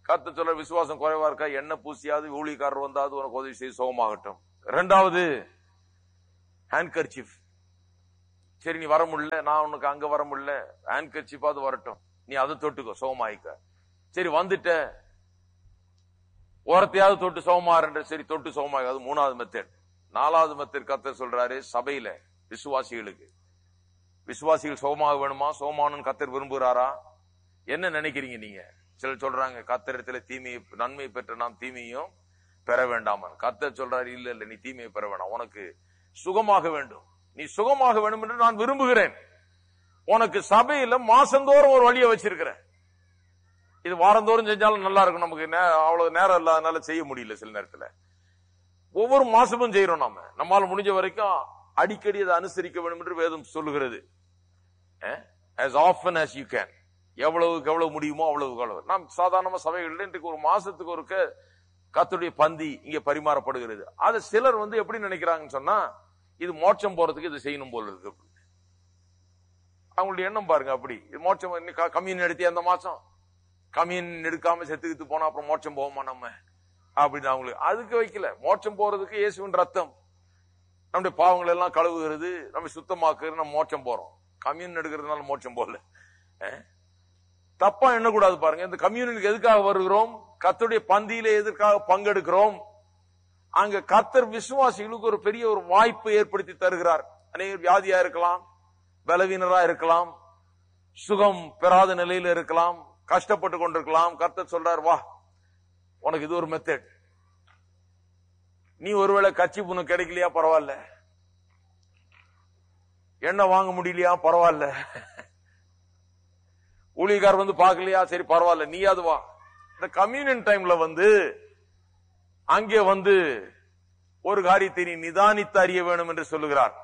கர்த்தர் சொல்ற விசுவாசம் குறைவா இருக்கா, எண்ணெய் பூசியாவது ஊழியக்காரர் வந்தாவது உனக்கு உதவி செய்து சுகமாகட்டும். இரண்டாவது ஹேண்ட்கர்ச்சீஃப். சரி நீ வர முடியல, நான் உனக்கு அங்க வர முடியல, ஹேண்ட்கர்ச்சீஃபாவது வரட்டும், நீ அதை தொட்டுக்கோ சுகமாயிக்க. சரி வந்துட்ட, ஓரத்தையாவது தொட்டு சுகமாறுன்ற, சரி தொட்டு சுகமாக. அது மூணாவது மெத்தட். நாலாவது மெத்தட் கர்த்தர் சொல்றாரு, சபையில விசுவாசிகளுக்கு. விசுவாசிகள் சுகமாக வேணுமா? சுகமானு கர்த்தர் விரும்புகிறாரா? என்ன நினைக்கிறீங்க நீங்க? சிலர் சொல்றாங்க கர்த்தரிடத்துல தீமையை நன்மை பெற்ற நாம் தீமையும் பெற வேண்டாமா. கர்த்தர் சொல்றாரு, இல்ல இல்ல நீ தீமையை பெற வேண்டாம், உனக்கு சுகமாக வேண்டும். நீ சுகமாக வேண்டும் என்று நான் விரும்புகிறேன். உனக்கு சபையில மாசந்தோறும் ஒரு வழியை வச்சிருக்கிறேன். இது வாரந்தோறும் செஞ்சாலும் நல்லா இருக்கும். நமக்கு அவ்வளவு நேரம் இல்லாதனால செய்ய முடியல. சில நேரத்துல ஒவ்வொரு மாசமும் செய்யறோம். நாம நம்மால முடிஞ்ச வரைக்கும் அடிக்கடி அதை அனுசரிக்க வேண்டும் என்று வேதம் சொல்லுகிறது. as often as you can, எவ்வளவுக்கு எவ்வளவு முடியுமோ அவ்வளவுக்கு அவ்வளவு. நாம் சாதாரணமா சபைகள் இன்றைக்கு ஒரு மாசத்துக்கு ஒரு கர்த்தருடைய பந்தி இங்க பரிமாறப்படுகிறது. அது சிலர் வந்து எப்படி நினைக்கிறாங்கன்னு சொன்னா, இது மோட்சம் போறதுக்கு இது செய்யணும் போல இருக்கு. அவங்களுடைய எண்ணம் பாருங்க. அப்படி மோட்சம் கம்யூன் எடுத்தி அந்த மாசம் கம்யூன் எடுக்காம செத்துக்கிட்டு போனா அப்புறம் மோட்சம் போவோமா நம்ம அப்படின்னு அவங்களுக்கு அதுக்கு வைக்கல. மோட்சம் போறதுக்கு இயேசுவின் ரத்தம் நம்முடைய பாவங்கள் எல்லாம் கழுவுகிறது, நம்ம சுத்தமாக்குறது, நம்ம மோட்சம் போறோம். கம்யூன் எடுக்கிறதுனால மோட்சம் போல தப்பா எண்ணக்கூடாது. பாருங்க, இந்த கம்யூனுக்கு எதுக்காக வருகிறோம்? கர்த்தருடைய பந்தியில எதற்காக பங்கெடுக்கிறோம்? அங்க கர்த்தர் விசுவாசிகளுக்கு ஒரு பெரிய ஒரு வாய்ப்பு ஏற்படுத்தி தருகிறார். அநேகர் வியாதியா இருக்கலாம், பலவீனரா இருக்கலாம், சுகம் பெறாத நிலையில இருக்கலாம், கஷ்டப்பட்டு கொண்டிருக்கலாம். கர்த்தர் சொல்றார், வா உனக்கு இது ஒரு மெத்தட். நீ ஒருவேளை கட்சி புண்ணு கிடைக்கலையா பரவாயில்ல, எண்ணெய் வாங்க முடியலையா பரவாயில்ல, ஊழியக்கார் வந்து பாக்கலையா சரி பரவாயில்ல, நீ அது வா. இந்த கம்யூனியன் டைம்ல வந்து அங்கே வந்து ஒரு காரியத்தை நீ நிதானித்து அறிய வேண்டும் என்று சொல்லுகிறார்.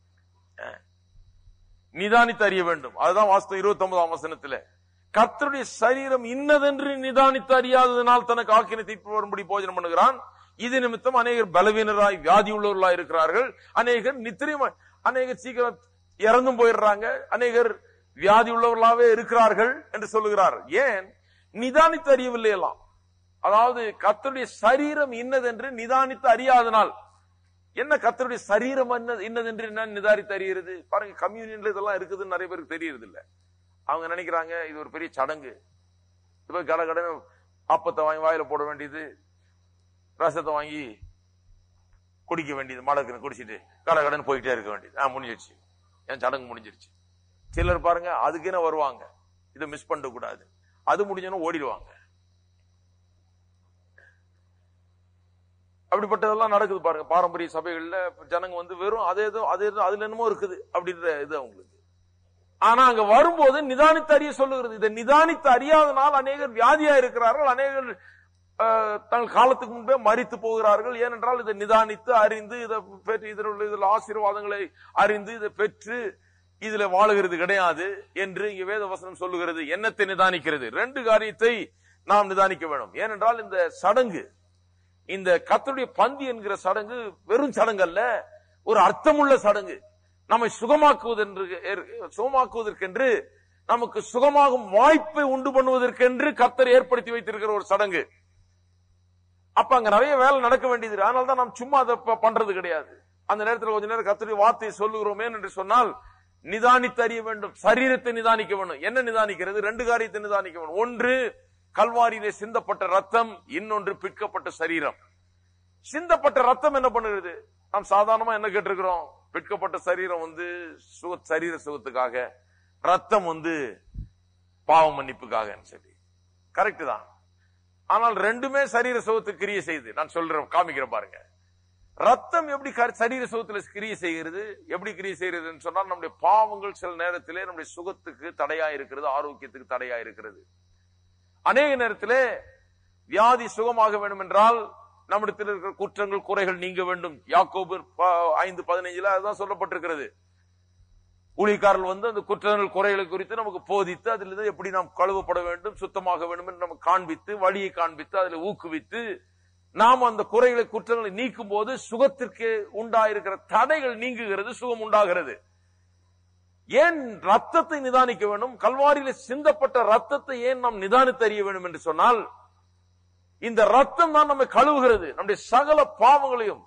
நிதானித்து அறிய வேண்டும். அதுதான் வாஸ்தவம். இருபத்தி ஒன்பதாம் வசனத்துல கர்த்தருடைய சரீரம் இன்னதென்று நிதானித்து அறியாததனால் தனக்கு ஆக்கினை தீர்ப்பு வரும்படி போஜனம் பண்ணுகிறான். இது நிமித்தம் அநேகர் பலவீனராய் வியாதி உள்ளவர்களாய் இருக்கிறார்கள், அநேகர் நித்திரையும், அநேகர் சீக்கிரம் இறந்தும் போயிடுறாங்க, அநேகர் வியாதி உள்ளவர்களாவே இருக்கிறார்கள் என்று சொல்லுகிறார். ஏன்? நிதானித்து அறியவில்லை எல்லாம். அதாவது கர்த்தருடைய சரீரம் இன்னதென்று நிதானித்து அறியாதனால். என்ன கர்த்தருடைய சரீரம் இன்னதென்று என்ன நிதானித்து அறிகிறது? பாருங்க, கம்யூனியன்ல இதெல்லாம் இருக்குதுன்னு நிறைய பேருக்கு தெரியறது இல்ல. அவங்க நினைக்கிறாங்க இது ஒரு பெரிய சடங்கு. இப்ப கடை கடை அப்பத்தை வாங்கி வாயில போட வேண்டியது, ரசத்தை வாங்கி குடிக்க வேண்டியது, மடக்குன்னு குடிச்சிட்டு கடை கடன் போயிட்டே இருக்க வேண்டியது. ஆஹ் முடிஞ்சிருச்சு, என் சடங்கு முடிஞ்சிருச்சு. சிலர் பாருங்க அதுக்குன்னு வருவாங்க, இதை மிஸ் பண்ண கூடாது, அது முடிஞ்சோன்னு ஓடிடுவாங்க. அப்படிப்பட்டதெல்லாம் நடக்குது பாருங்க. பாரம்பரிய சபைகள்ல ஜனங்க வந்து வெறும் அதே அதே அதுல என்னமோ இருக்குது அப்படின்ற இது அவங்களுக்கு. ஆனா அங்க வரும்போது நிதானித்து அறிய சொல்லுகிறது. இதை நிதானித்து அறியாதனால் அநேகர் வியாதியா இருக்கிறார்கள், அநேகர் தங்கள் காலத்துக்கு முன்பே மரித்து போகிறார்கள். ஏனென்றால் இதை நிதானித்து அறிந்து இதை பெற்று இதில் உள்ள இதில் ஆசீர்வாதங்களை அறிந்து இதை பெற்று இதுல வாழுகிறது கிடையாது என்று இங்க வேத வசனம் சொல்லுகிறது. என்னத்தை நிதானிக்கிறது? ரெண்டு காரியத்தை நாம் நிதானிக்க வேண்டும். ஏனென்றால் இந்த சடங்கு, இந்த கர்த்தருடைய பந்தி என்கிற சடங்கு வெறும் சடங்கு அல்ல, ஒரு அர்த்தமுள்ள சடங்கு. நம்மை சுகமாக்குவதென்று சுகமாக்குவதற்கென்று, நமக்கு சுகமாகும் வாய்ப்பை உண்டு பண்ணுவதற்கென்று கர்த்தர் ஏற்படுத்தி வைத்திருக்கிற ஒரு சடங்கு. அப்ப அங்க நிறைய வேலை நடக்க வேண்டியது. அதனால்தான் நாம் சும்மா அதை பண்றது கிடையாது. அந்த நேரத்தில் கொஞ்ச நேரம் கர்த்தருடைய வார்த்தையை சொல்லுகிறோமே என்று சொன்னால் நிதானித்து அறிய வேண்டும். சரீரத்தை நிதானிக்க வேண்டும். என்ன நிதானிக்கிறது? ரெண்டு காரியத்தை நிதானிக்க வேண்டும். ஒன்று கல்வாரியிலே சிந்தப்பட்ட ரத்தம், இன்னொன்று பிற்கப்பட்ட சரீரம். சிந்தப்பட்ட ரத்தம் என்ன பண்ணுகிறது? நாம் சாதாரணமா என்ன கேட்டிருக்கிறோம்? பிற்கப்பட்ட சரீரம் வந்து சுக சரீர சுகத்துக்காக, ரத்தம் வந்து பாவ மன்னிப்புக்காக சொல்லி. கரெக்ட் தான். ஆனால் ரெண்டுமே சரீர சுகத்துக்கு கிரியை செய்யுது. நான் சொல்றேன், காமிக்கிறேன் பாருங்க. ரத்தம் எப்படி சரீர சுகத்துல கிரியை செய்கிறது? எப்படி கிரியை செய்யறதுன்னு சொன்னால், நம்முடைய பாவங்கள் சில நேரத்திலே நம்முடைய சுகத்துக்கு தடையா இருக்கிறது, ஆரோக்கியத்துக்கு தடையா இருக்கிறது. அநேக நேரத்திலே வியாதி சுகமாக வேண்டும் என்றால் நம்மிடத்தில் இருக்கிற குற்றங்கள் குறைகள் நீங்க வேண்டும். யாக்கோபு ஐந்து பதினைஞ்சுல அதுதான் சொல்லப்பட்டிருக்கிறது. ஊழியக்காரர்கள் வந்து அந்த குற்றங்கள் குறைகளை குறித்து நமக்கு போதித்து, அதிலிருந்து எப்படி நாம் கழுவப்பட வேண்டும், சுத்தமாக வேண்டும் என்று நமக்கு காண்பித்து, வழியை காண்பித்து, அதில் ஊக்குவித்து, நாம் அந்த குறைகளை குற்றங்களை நீக்கும் போது சுகத்திற்கு உண்டாயிருக்கிற தடைகள் நீங்குகிறது, சுகம் உண்டாகிறது. ஏன் ரத்தத்தை நிதானிக்க வேண்டும்? கல்வாரியில சிந்தப்பட்ட ரத்தத்தை ஏன் நாம் நிதானித்து அறிய வேண்டும் என்று சொன்னால், இந்த ரத்தம் தான் நம்மை கழுவுகிறது. நம்முடைய சகல பாவங்களையும்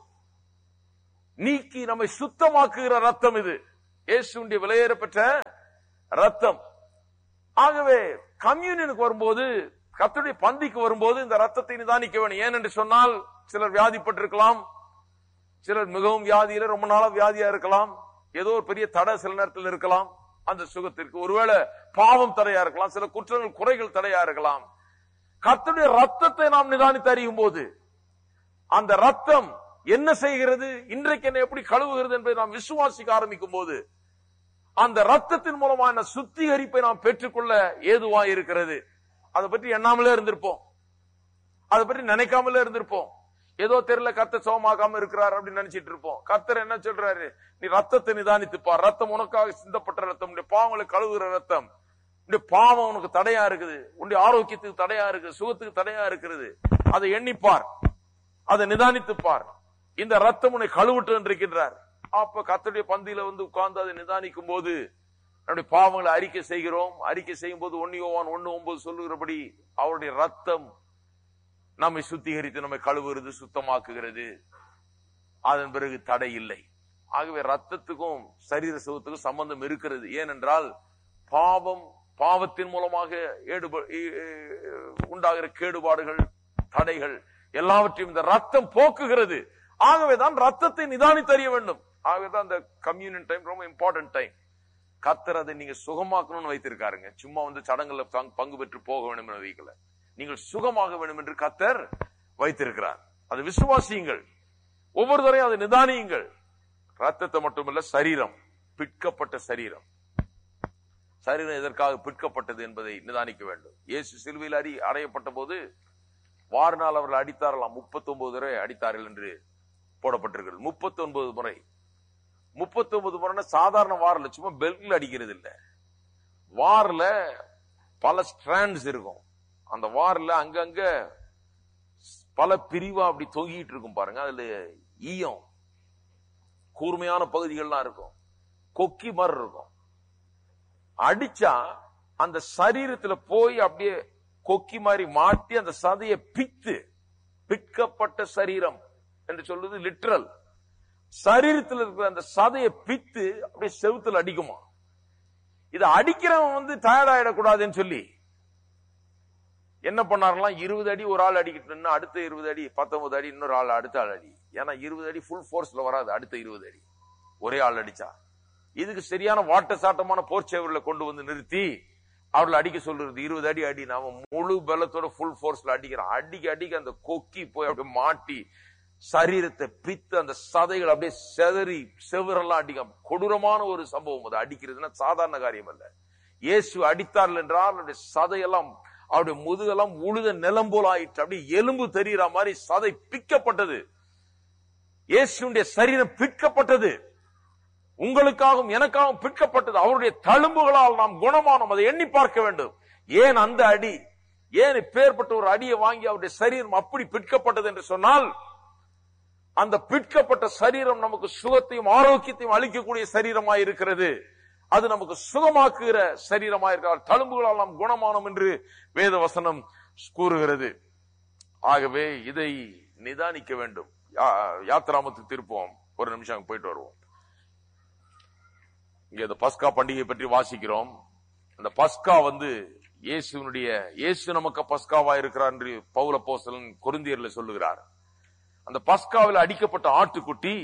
நீக்கி நம்மை சுத்தமாக்குகிற ரத்தம் இது. இயேசுவின் விலையேறப்பெற்ற ரத்தம். ஆகவே கம்யூனியனுக்கு வரும்போது, கர்த்தருடைய பந்திக்கு வரும்போது இந்த ரத்தத்தை நிதானிக்க வேண்டும். ஏனென்று சொன்னால், சிலர் வியாதிப்பட்டிருக்கலாம், சிலர் மிகவும் வியாதியில ரொம்ப நாளா வியாதியா இருக்கலாம், ஏதோ ஒரு பெரிய தடை சில நேரத்தில் இருக்கலாம் அந்த சுகத்திற்கு. ஒருவேளை பாவம் தடையா இருக்கலாம், சில குற்றங்கள் குறைகள் தடையா இருக்கலாம். கர்த்தருடைய ரத்தத்தை நாம் நிதானித்து அறியும் போது, அந்த ரத்தம் என்ன செய்கிறது, இன்றைக்கு என்ன எப்படி கழுவுகிறது என்பதை நாம் விசுவாசிக்க ஆரம்பிக்கும் போது, அந்த ரத்தத்தின் மூலமான சுத்திகரிப்பை நாம் பெற்றுக்கொள்ள ஏதுவாய் இருக்கிறது. அதை பற்றி எண்ணாமலே இருந்திருப்போம், அதை பற்றி நினைக்காமலே இருந்திருப்போம். ஏதோ தெரியல கர்த்தர் சோமாக்காம இருக்கிறார் அப்படின்னு நினைச்சிட்டு இருப்போம். கர்த்தர் என்ன சொல்றாரு, நீ ரத்தத்தை நிதானித்துப்பா. ரத்தம் உனக்காக சிந்தப்பட்ட ரத்தம், உன்னுடைய பாவங்களை கழுவுகிற ரத்தம். உன்னுடைய பாவம் உனக்கு தடையா இருக்குது, உன்னுடைய ஆரோக்கியத்துக்கு தடையா இருக்கு, சுகத்துக்கு தடையா இருக்கிறது. அதை எண்ணிப்பார், அதை நிதானித்துப்பார். இந்த ரத்தம் உன்னை கழுவிட்டு இருக்கின்றார். அப்ப கர்த்தருடைய பந்தியில வந்து உட்கார்ந்து அதை நிதானிக்கும் போது நம்முடைய பாவங்களை அறிக்கை செய்கிறோம். அறிக்கை செய்யும் போது ஒன்னு யோவான் ஒன்னு ஒன்பது சொல்லுகிறபடி அவருடைய ரத்தம் நம்மை சுத்திகரித்து நம்மை கழுவுகிறது, சுத்தமாக்குகிறது. அதன் பிறகு தடை இல்லை. ஆகவே ரத்தத்துக்கும் சரீர சுகத்துக்கும் சம்பந்தம் இருக்கிறது. ஏனென்றால் பாவம், பாவத்தின் மூலமாக உண்டாகிற கேடுபாடுகள், தடைகள் எல்லாவற்றையும் இந்த ரத்தம் போக்குகிறது. ஆகவேதான் ரத்தத்தை நிதானித்தறிய வேண்டும். ஆகவேதான் இந்த கம்யூனியன் டைம் ரொம்ப இம்பார்ட்டன்ட் டைம். கர்த்தர் அதை நீங்க சுகமாக்கணும்னு வைத்திருக்காருங்க. சும்மா வந்து சடங்குல பங்கு பெற்று போக வேண்டும் என்று வைக்கல. நீங்கள் சுகமாக வேண்டும் என்று கர்த்தர் வைத்திருக்கிறார். அது விசுவாசியுங்கள், ஒவ்வொரு தரையும் அதை நிதானியுங்கள். ரத்தத்தை மட்டுமல்ல, சரீரம், பிற்கப்பட்ட சரீரம், சரீரம் எதற்காக பிற்கப்பட்டது என்பதை நிதானிக்க வேண்டும். இயேசு சிலுவையில் அடி அறையப்பட்ட போது வாரினால் அவர்கள் அடித்தாரலாம், முப்பத்தி ஒன்பது முறை அடித்தார்கள் என்று போடப்பட்டிருக்கிறது. முப்பத்தி ஒன்பது முறை முப்பத்தி ஒன்பது முறை சாதாரண வாரில் சும்மா பெல்ட்ல அடிக்கிறது இல்ல. வாரில் பல ஸ்ட்ராண்ட்ஸ் இருக்கும். அந்த வாரில் அங்கங்க பல பிரிவா அப்படி தொங்கிட்டு இருக்கும் பாருங்க. அதுல ஈயம், கூர்மையான பகுதிகள்லாம் இருக்கும், கொக்கி மாதிரி இருக்கும். அடிச்சா அந்த சரீரத்துல போய் அப்படியே கொக்கி மாதிரி மாட்டி அந்த சதையை பித்து, பிற்கப்பட்ட சரீரம் என்று சொல்றது லிட்ரல். சரீரத்தில் இருக்கிற அந்த சதையை பித்து அப்படியே செவுத்துல அடிக்குமா. இதை அடிக்கிறவன் வந்து டயர்ட் ஆயிடக்கூடாதுன்னு சொல்லி என்ன பண்ணாரெல்லாம், இருபது அடி ஒரு ஆள் அடிக்கிட்டு, அடுத்த இருபது அடி, பத்தொன்பது அடி இன்னொரு ஆள், அடுத்த ஆள் அடி. ஏன்னா இருபது அடி ஃபுல் போர்ஸ்ல வராது, அடுத்த இருபது அடி ஒரே ஆள் அடிச்சா. இதுக்கு சரியான வாட்ட சாட்டமான போர்ச்சேவர்ல கொண்டு வந்து நிறுத்தி அவர்களை அடிக்க சொல்றது. இருபது அடி அடி, நாம முழு பலத்தோட ஃபுல் போர்ஸ்ல அடிக்கிறோம். அடிக்க அடிக்க அந்த கொக்கி போய் அப்படியே மாட்டி சரீரத்தை பித்து அந்த சதைகள் அப்படியே செதறி செவரெல்லாம் அடிக்க. கொடூரமான ஒரு சம்பவம் அது. அடிக்கிறதுனா சாதாரண காரியம் அல்ல. இயேசு அடித்தார்கள் என்றால் அவருடைய சதையெல்லாம், அவருடைய முதுகெல்லாம் உழுத நிலம் போல ஆயிற்று. அப்படி எலும்பு தெரிகிற மாதிரி சதை பிக்கப்பட்டது. இயேசுடைய சரீரம் பிற்கப்பட்டது. உங்களுக்காகவும் எனக்காகவும் பிற்கப்பட்டது. அவருடைய தழும்புகளால் நாம் குணமானோம். அதை எண்ணி பார்க்க வேண்டும். ஏன் அந்த அடி, ஏன் இப்பேற்பட்ட ஒரு அடியை வாங்கி அவருடைய சரீரம் அப்படி பிற்கப்பட்டது என்று சொன்னால், அந்த பிற்கப்பட்ட சரீரம் நமக்கு சுகத்தையும் ஆரோக்கியத்தையும் அளிக்கக்கூடிய சரீரமாய் இருக்கிறது. அது நமக்கு சுகமாக்குகிற சரீரமாய் இருக்கிறார். தழும்புகளால் நாம் குணமானோம் என்று வேத வசனம் கூறுகிறது. ஆகவே இதை நிதானிக்க வேண்டும். யாத்திராமத்துக்கு திருப்போம், ஒரு நிமிஷம் போயிட்டு வருவோம். இங்க இந்த பஸ்கா பண்டிகை பற்றி வாசிக்கிறோம். அந்த பஸ்கா வந்து இயேசுனுடைய, இயேசு நமக்கு பஸ்காவா இருக்கிறார் என்று பவுல் அப்போஸ்தலன் கொரிந்தியர்ல சொல்லுகிறார். அந்த பஸ்காவில் அடிக்கப்பட்ட ஆட்டுக்குட்டி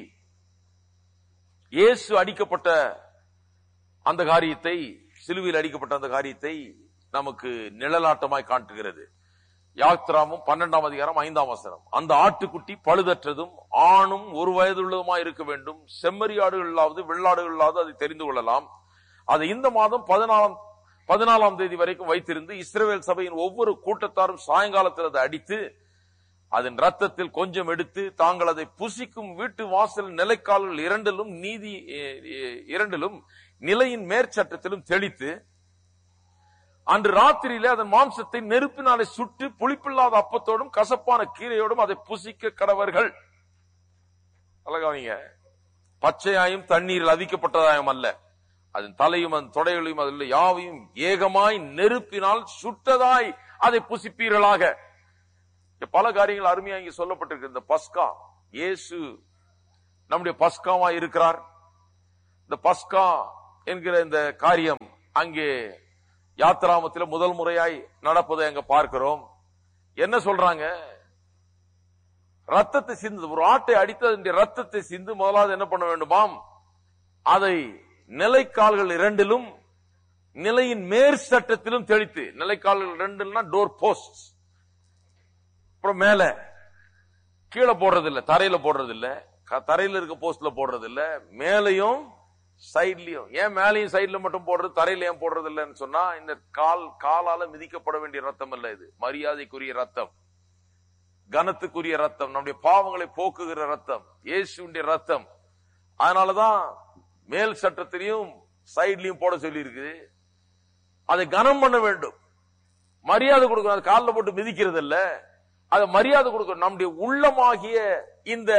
இயேசு அடிக்கப்பட்ட அந்த காரியத்தை, சிலுவையில் அடிக்கப்பட்ட அந்த காரியத்தை நமக்கு நிழலாட்டமாய் காட்டுகிறது. யாத்திராமும் பன்னெண்டாம் அதிகாரம் ஐந்தாம் வசனம். அந்த ஆட்டுக்குட்டி பழுதற்றதும் ஆணும் ஒரு வயதுள்ளதுமாய் இருக்க வேண்டும். செம்மறியாடுகளாவது வெள்ளாடுகளாவது அதை தெரிந்து கொள்ளலாம். அதை இந்த மாதம் பதினாலாம் பதினாலாம் தேதி வரைக்கும் வைத்திருந்து இஸ்ரவேல் சபையின் ஒவ்வொரு கூட்டத்தாரும் சாயங்காலத்தில் அதை அடித்து அதன் ரத்தத்தில் கொஞ்சம் எடுத்து தாங்கள் அதை புசிக்கும் வீட்டு வாசல் நிலைக்கால்கள் இரண்டிலும் நீதி இரண்டிலும் நிலையின் மேற்சட்டத்திலும் தெளித்து அன்று ராத்திரியிலே அதன் மாம்சத்தை நெருப்பினாலே சுட்டு புளிப்பில்லாத அப்பத்தோடும் கசப்பான கீரையோடும் அதை புசிக்க கடவர்கள். அழகாவீங்க, பச்சையாயும் தண்ணீரில் அதிக்கப்பட்டதாயும் அல்ல, அதன் தலையும் அதன் தொடைகளையும் அதில் யாவையும் ஏகமாய் நெருப்பினால் சுட்டதாய் அதை புசிப்பீர்களாக. பல காரியங்கள் அருமையா இங்க சொல்லப்பட்டிருக்கு. இந்த பஸ்கா, இயேசு நம்முடைய பஸ்காவா இருக்கிறார். இந்த பஸ்கா என்கிற இந்த காரியம் அங்கே யாத்திராமத்தில் முதல் முறையாய் நடப்பதை அங்க பார்க்கிறோம். என்ன சொல்றாங்க? ரத்தத்தை சிந்து, ஒரு ஆட்டை அடித்து ரத்தத்தை சிந்து முதலாவது என்ன பண்ண வேண்டுமாம்? அதை நிலைக்கால்கள் இரண்டிலும் நிலையின் மேற் சட்டத்திலும் தெளித்து, நிலைக்கால்கள் இரண்டுனா டோர் போஸ்ட், அப்புறம் மேல கீழே போடுறது இல்ல, தரையில போடுறது இல்ல, தரையில இருக்க போஸ்ட்ல போடுறது இல்ல, மேலையும் சைட்லயும். ஏன் மேலையும் சைட்ல மட்டும் போடுறது, தரையில ஏன் போடுறது இல்லன்னு சொன்னா, இந்த கால் காலால மிதிக்கப்பட வேண்டிய ரத்தம் அல்ல, இது மரியாதைக்குரிய ரத்தம், கனத்துக்குரிய ரத்தம், நம்முடைய பாவங்களை போக்குகிற ரத்தம், இயேசுவின் ரத்தம். அதனாலதான் மேல் சட்டத்திலையும் சைட்லயும் போட சொல்லி இருக்குது. அதை கனம் பண்ண வேண்டும், மரியாதை கொடுக்கணும். அது காலில் போட்டு மிதிக்கிறது இல்ல, அதை மரியாதை கொடுக்கணும். நம்முடைய உள்ளமாகிய இந்த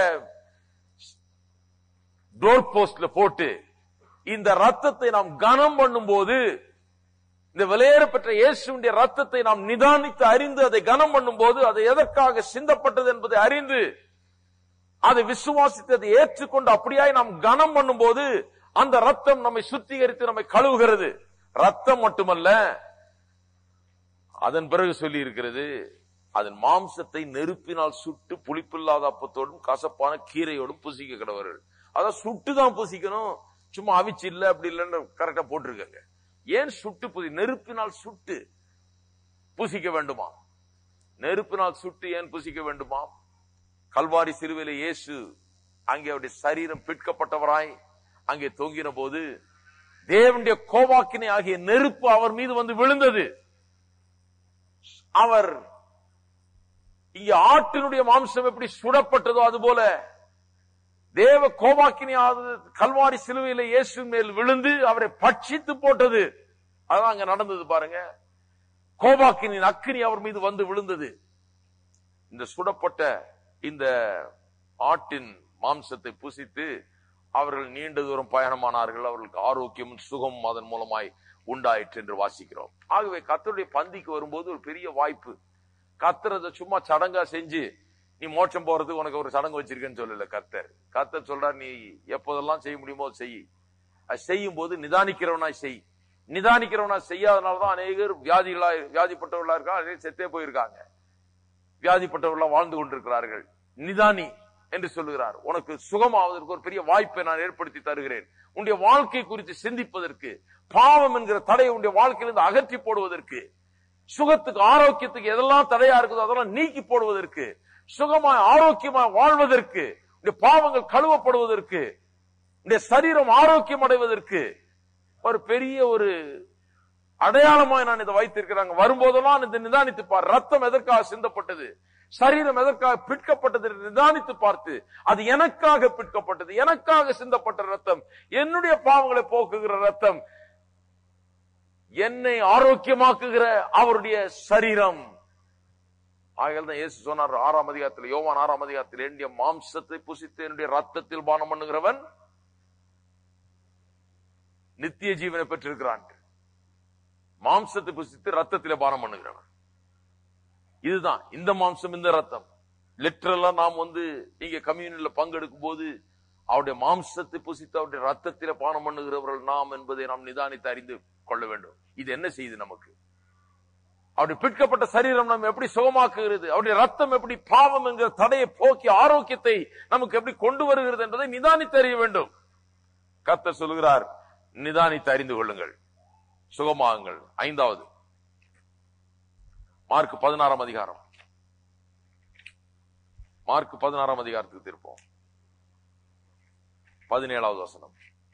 டோர் போஸ்ட்ல போட்டு இந்த ரத்தத்தை நாம் கனம் பண்ணும் போது, இந்த விலையேற பெற்ற இயேசுவின் ரத்தத்தை நாம் நிதானித்து அறிந்து அதை கனம் பண்ணும் போது, அது எதற்காக சிந்தப்பட்டது என்பதை அறிந்து அதை விசுவாசித்து அதை ஏற்றுக்கொண்டு அப்படியாய் நாம் கனம் பண்ணும் போது, அந்த ரத்தம் நம்மை சுத்திகரித்து நம்மை கழுவுகிறது. ரத்தம் மட்டுமல்ல, அதன் பிறகு சொல்லி இருக்கிறது, அதன் மாம்சத்தை நெருப்பினால் சுட்டு புளிப்பில்லாத அப்பத்தோடும் கசப்பான கீரையோடும் புசிக்க கடவர்கள். அதான் சுட்டுதான் புசிக்கணும், சும்மா அவிச்சு இல்ல அப்படி இல்லன்னு கரெக்டா போட்டிருக்காங்க. ஏன் சுட்டு புசி, நெருப்பினால் சுட்டு புசிக்க வேண்டுமா? நெருப்பினால் சுட்டு ஏன் புசிக்க வேண்டுமா? கல்வாரி சிலுவையிலே இயேசு அங்கே அவருடைய சரீரம் பிற்கப்பட்டவராய் அங்கே தொங்கின போது, தேவனுடைய கோபாக்கினை ஆகிய நெருப்பு அவர் மீது வந்து விழுந்தது. அவர் இங்கே ஆட்டினுடைய மாம்சம் எப்படி சுடப்பட்டதோ அதுபோல தேவ கோபாக்கினியாவது கல்வாரி சிலுவையில இயேசு மேல் விழுந்து அவரை பட்சித்து போட்டது. அதான் அங்க நடந்தது பாருங்க. கோபாக்கினின் அக்கினி அவர் மீது வந்து விழுந்தது. இந்த சுடப்பட்ட இந்த ஆட்டின் மாம்சத்தை புசித்து அவர்கள் நீண்ட தூரம் பயணமானார்கள். அவர்களுக்கு ஆரோக்கியமும் சுகமும் அதன் மூலமாய் உண்டாயிற்று என்று வாசிக்கிறோம். ஆகவே கர்த்தருடைய பந்திக்கு வரும்போது ஒரு பெரிய வாய்ப்பு. கர்த்தர் சும்மா சடங்கா செஞ்சு நீ மோட்சம் போறதுக்கு உனக்கு ஒரு சடங்கு வச்சிருக்கேன்னு சொல்லல கர்த்தர். கர்த்தர் சொல்றார், நீ எப்போதெல்லாம் செய்ய முடியுமோ செய். அது செய்யும் போது நிதானிக்கிறவனாய் செய். நிதானிக்கிறவனா செய்யாதனாலதான் அநேகர் வியாதிகளா வியாதிப்பட்டவர்களா இருக்கா, அநேகர் செத்தே போயிருக்காங்க. வியாதிப்பட்டவர்களா வாழ்ந்து கொண்டிருக்கிறார்கள். நிதானி என்று சொல்லுகிறார். உனக்கு சுகமாவதற்கு ஒரு பெரிய வாய்ப்பை நான் ஏற்படுத்தி தருகிறேன். உன்னுடைய வாழ்க்கை குறித்து சிந்திப்பதற்கு, பாவம் என்கிற தடையை உன்னுடைய வாழ்க்கையிலிருந்து அகற்றி போடுவதற்கு, சுகத்துக்கு ஆரோக்கியத்துக்கு எதெல்லாம் தடையா இருக்குதோ அதெல்லாம் நீக்கி போடுவதற்கு, சுகமாய் ஆரோக்கியமாய் வாழ்வதற்கு, பாவங்கள் கழுவப்படுவதற்கு, சரீரம் ஆரோக்கியம் அடைவதற்கு ஒரு பெரிய ஒரு அடையாளமாய் நான் இதை வைத்திருக்கிறாங்க. வரும்போதெல்லாம் இதை நிதானித்து பார். ரத்தம் எதற்காக சிந்தப்பட்டது, சரீரம் எதற்காக பிற்கப்பட்டது நிதானித்து பார்த்து, அது எனக்காக பிற்கப்பட்டது, எனக்காக சிந்தப்பட்ட ரத்தம், என்னுடைய பாவங்களை போக்குகிற ரத்தம், என்னை ஆரோக்கியமாக்குகிற அவருடைய சரீரம். ஆகையால் தான் இயேசு சொன்னார் ஆறாம் அதிகாரத்தில், யோவான் ஆறாம் அதிகாரத்தில், என்னுடைய மாம்சத்தை புசித்து என்னுடைய ரத்தத்தில் பானம் பண்ணுகிறவன் நித்திய ஜீவனை பெற்றிருக்கிறான். மாம்சத்தை புசித்து ரத்தத்திலே பானம் பண்ணுகிறவன். இதுதான் இந்த மாம்சம், இந்த ரத்தம். லிட்டரலா நாம் வந்து இங்க கம்யூனில பங்கெடுக்கும் போது அவருடைய மாம்சத்தை புசித்து அவருடைய ரத்தத்திலே பானம் பண்ணுகிறவர்கள் நாம் என்பதை நாம் நிதானித்து அறிந்து கொள்ள வேண்டும். இது என்ன செய்யுது நமக்கு? அவருடைய பிற்கப்பட்ட சரீரம் நம்ம எப்படி சுகமாக்குகிறது, அவருடைய ரத்தம் எப்படி பாவம் என்கிற தடையை போக்கி ஆரோக்கியத்தை நமக்கு எப்படி கொண்டு வருகிறது என்பதை நிதானித்து அறிய வேண்டும். கர்த்தர் சொல்கிறார், நிதானித்து அறிந்து கொள்ளுங்கள், சுகமாகுங்கள். ஐந்தாவது மார்க் பதினாறாம் அதிகாரம், மார்க் பதினாறாம் அதிகாரத்துக்கு திருப்போம். பதினேழாவது வசனம்.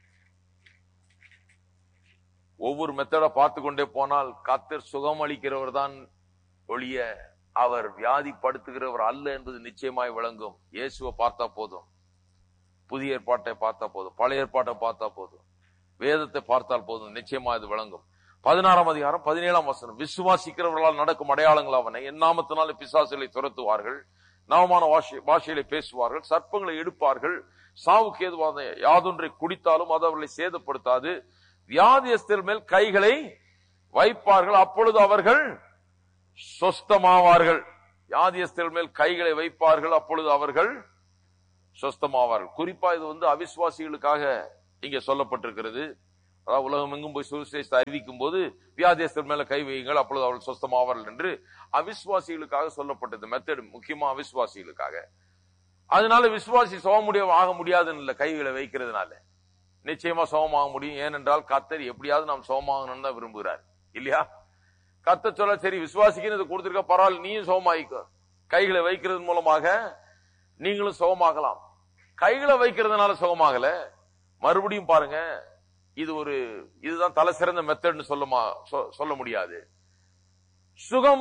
ஒவ்வொரு மெத்தட பார்த்து கொண்டே போனால் கர்த்தர் சுகம் அளிக்கிறவர் தான் ஒழிய அவர் வியாதிப்படுத்துகிறவர் அல்ல என்பது நிச்சயமாய் விளங்கும். இயேசுவை பார்த்தா போதும், புதிய ஏற்பாட்டை பார்த்தா போதும், பழைய ஏற்பாட்டை பார்த்தா போதும், வேதத்தை பார்த்தால் போதும், நிச்சயமா இது விளங்கும். பதினாறாம் அதிகாரம் பதினேழாம் வசனம். விசுவாசிக்கிறவர்களால் நடக்கும் அடையாளங்கள் அவனை, என் நாமத்தினாலே பிசாசுகளை துரத்துவார்கள், நவமான பாஷையிலே பேசுவார்கள், சர்ப்பங்களை எடுப்பார்கள், சாவுக்கு ஏதுவான யாதொன்றை குடித்தாலும் அது அவர்களை சேதப்படுத்தாது, வியாதியஸ்தர் மேல் கைகளை வைப்பார்கள், அப்பொழுது அவர்கள் சொஸ்தமாவார்கள். வியாதியஸ்தர்கள் மேல் கைகளை வைப்பார்கள், அப்பொழுது அவர்கள் சொஸ்தமாவார்கள். குறிப்பா இது வந்து அவிசுவாசிகளுக்காக இங்க சொல்லப்பட்டிருக்கிறது. அதாவது உலகம் எங்கும் போய் சுவிசேஷத்தை அறிவிக்கும் போது வியாதியஸ்தர்கள் மேல கை வையுங்கள், அப்பொழுது அவர்கள் சொஸ்தமாவார்கள் என்று அவிசுவாசிகளுக்காக சொல்லப்பட்டது மெத்தட், முக்கியமா அவிசுவாசிகளுக்காக. அதனால விசுவாசி சுகமுடிய ஆக முடியாதுன்னு இல்ல, கைகளை வைக்கிறதுனால நிச்சயமா சுகமாக முடியும். ஏனென்றால் கர்த்தர் எப்படியாவது நாம் சுகமாகணும்னு தான் விரும்புகிறார் இல்லையா? கர்த்தர் சொல்ல, சரி விசுவாசிக்கு இது கொடுத்திருக்க, பரவாயில்ல நீயும் சுகமாயிக்கோ. கைகளை வைக்கிறது மூலமாக நீங்களும் சுகமாகலாம். கைகளை வைக்கிறதுனால சுகமாகல. மறுபடியும் பாருங்க, இது ஒரு இதுதான் தலை சிறந்த மெத்தட்னு சொல்லுமா சொல்ல முடியாது. சுகம்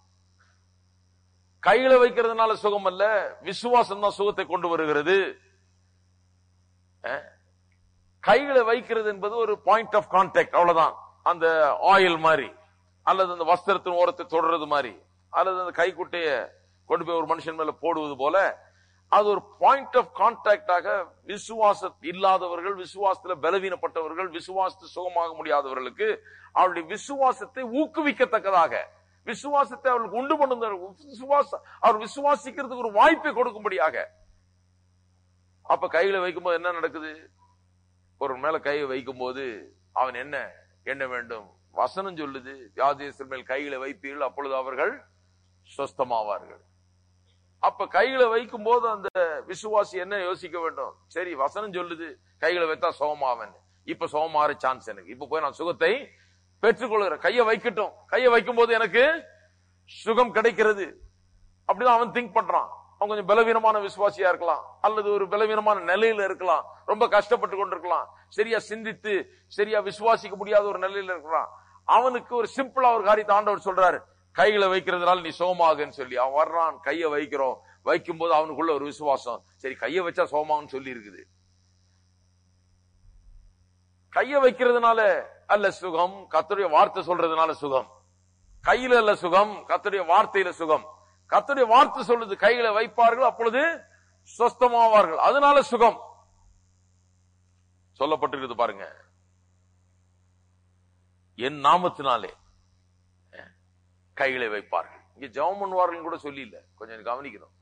கைகளை வைக்கிறதுனால சுகம் அல்ல, விசுவாசம் தான் சுகத்தை கொண்டு வருகிறது. கைகளை வைக்கிறது என்பது ஒரு பாயிண்ட் ஆஃப் கான்டாக்ட், அவ்வளவுதான். அந்த ஆயில் மாதிரி, அல்லது அந்த வஸ்திரத்தின் ஓரத்தை தொடர்றது மாதிரி, அல்லது அந்த கைக்குட்டைய கொண்டு போய் ஒரு மனுஷன் மேல போடுவது போல, அது ஒரு பாயிண்ட் ஆஃப் கான்டாக்டாக விசுவாச இல்லாதவர்கள், விசுவாசத்துல பலவீனப்பட்டவர்கள், விசுவாசத்தை சுகமாக முடியாதவர்களுக்கு அவருடைய விசுவாசத்தை ஊக்குவிக்கத்தக்கதாக, விசுவாசத்தை அவர்களுக்கு உண்டு பண்ணும், விசுவாசம் அவர் விசுவாசிக்கிறதுக்கு ஒரு வாய்ப்பை கொடுக்கும்படியாக. அப்ப கையில வைக்கும்போது என்ன நடக்குது? ஒரு மேல கையை வைக்கும் போது அவன் என்ன என்ன வேண்டும்? வசனம் சொல்லுது, வியாதியஸ்தர்கள் மேல் கைகளை வைப்பீர்கள், அப்பொழுது அவர்கள் சொஸ்தமாவார்கள். அப்ப கைகளை வைக்கும் போது அந்த விசுவாசி என்ன யோசிக்க வேண்டும்? சரி வசனம் சொல்லுது கைகளை வைத்தா சுகமாவன், இப்ப சுகமாற சான்ஸ் எனக்கு, இப்ப போய் நான் சுகத்தை பெற்றுக்கொள்கிறேன், கையை வைக்கட்டும், கையை வைக்கும் போது எனக்கு சுகம் கிடைக்கிறது. அப்படிதான் அவன் திங்க் பண்றான். அவன் கொஞ்சம் பலவீனமான விசுவாசியா இருக்கலாம், அல்லது ஒரு பலவீனமான நிலையில இருக்கலாம், ரொம்ப கஷ்டப்பட்டு கொண்டிருக்கலாம், சரியா சிந்தித்து சரியா விசுவாசிக்க முடியாத ஒரு நிலையில இருக்கலாம். அவனுக்கு ஒரு சிம்பிளா ஒரு காரியத்தை ஆண்டவர் சொல்றாரு, கைகளை வைக்கிறதுனால நீ சோமாகுன்னு சொல்லி. அவன் வர்றான், கையை வைக்கிறோம், வைக்கும் போது அவனுக்குள்ள ஒரு விசுவாசம், சரி கையை வச்சா சோமாகுன்னு சொல்லி இருக்குது. கையை வைக்கிறதுனால அல்ல சுகம், கர்த்தருடைய வார்த்தை சொல்றதுனால சுகம். கையில அல்ல சுகம், கர்த்தருடைய வார்த்தையில சுகம். கர்த்தருடைய வார்த்தை சொல்லுது கைகளை வைப்பார்கள், அப்பொழுது சொஸ்தமாவார்கள், அதனால சுகம் சொல்லப்பட்டிருக்கிறது. பாருங்க, என் நாமத்தினாலே கைகளை வைப்பார்கள். இங்க ஜெபம் பண்ணுவார்கள் கூட சொல்லி இல்ல, கொஞ்சம் கவனிக்கணும்.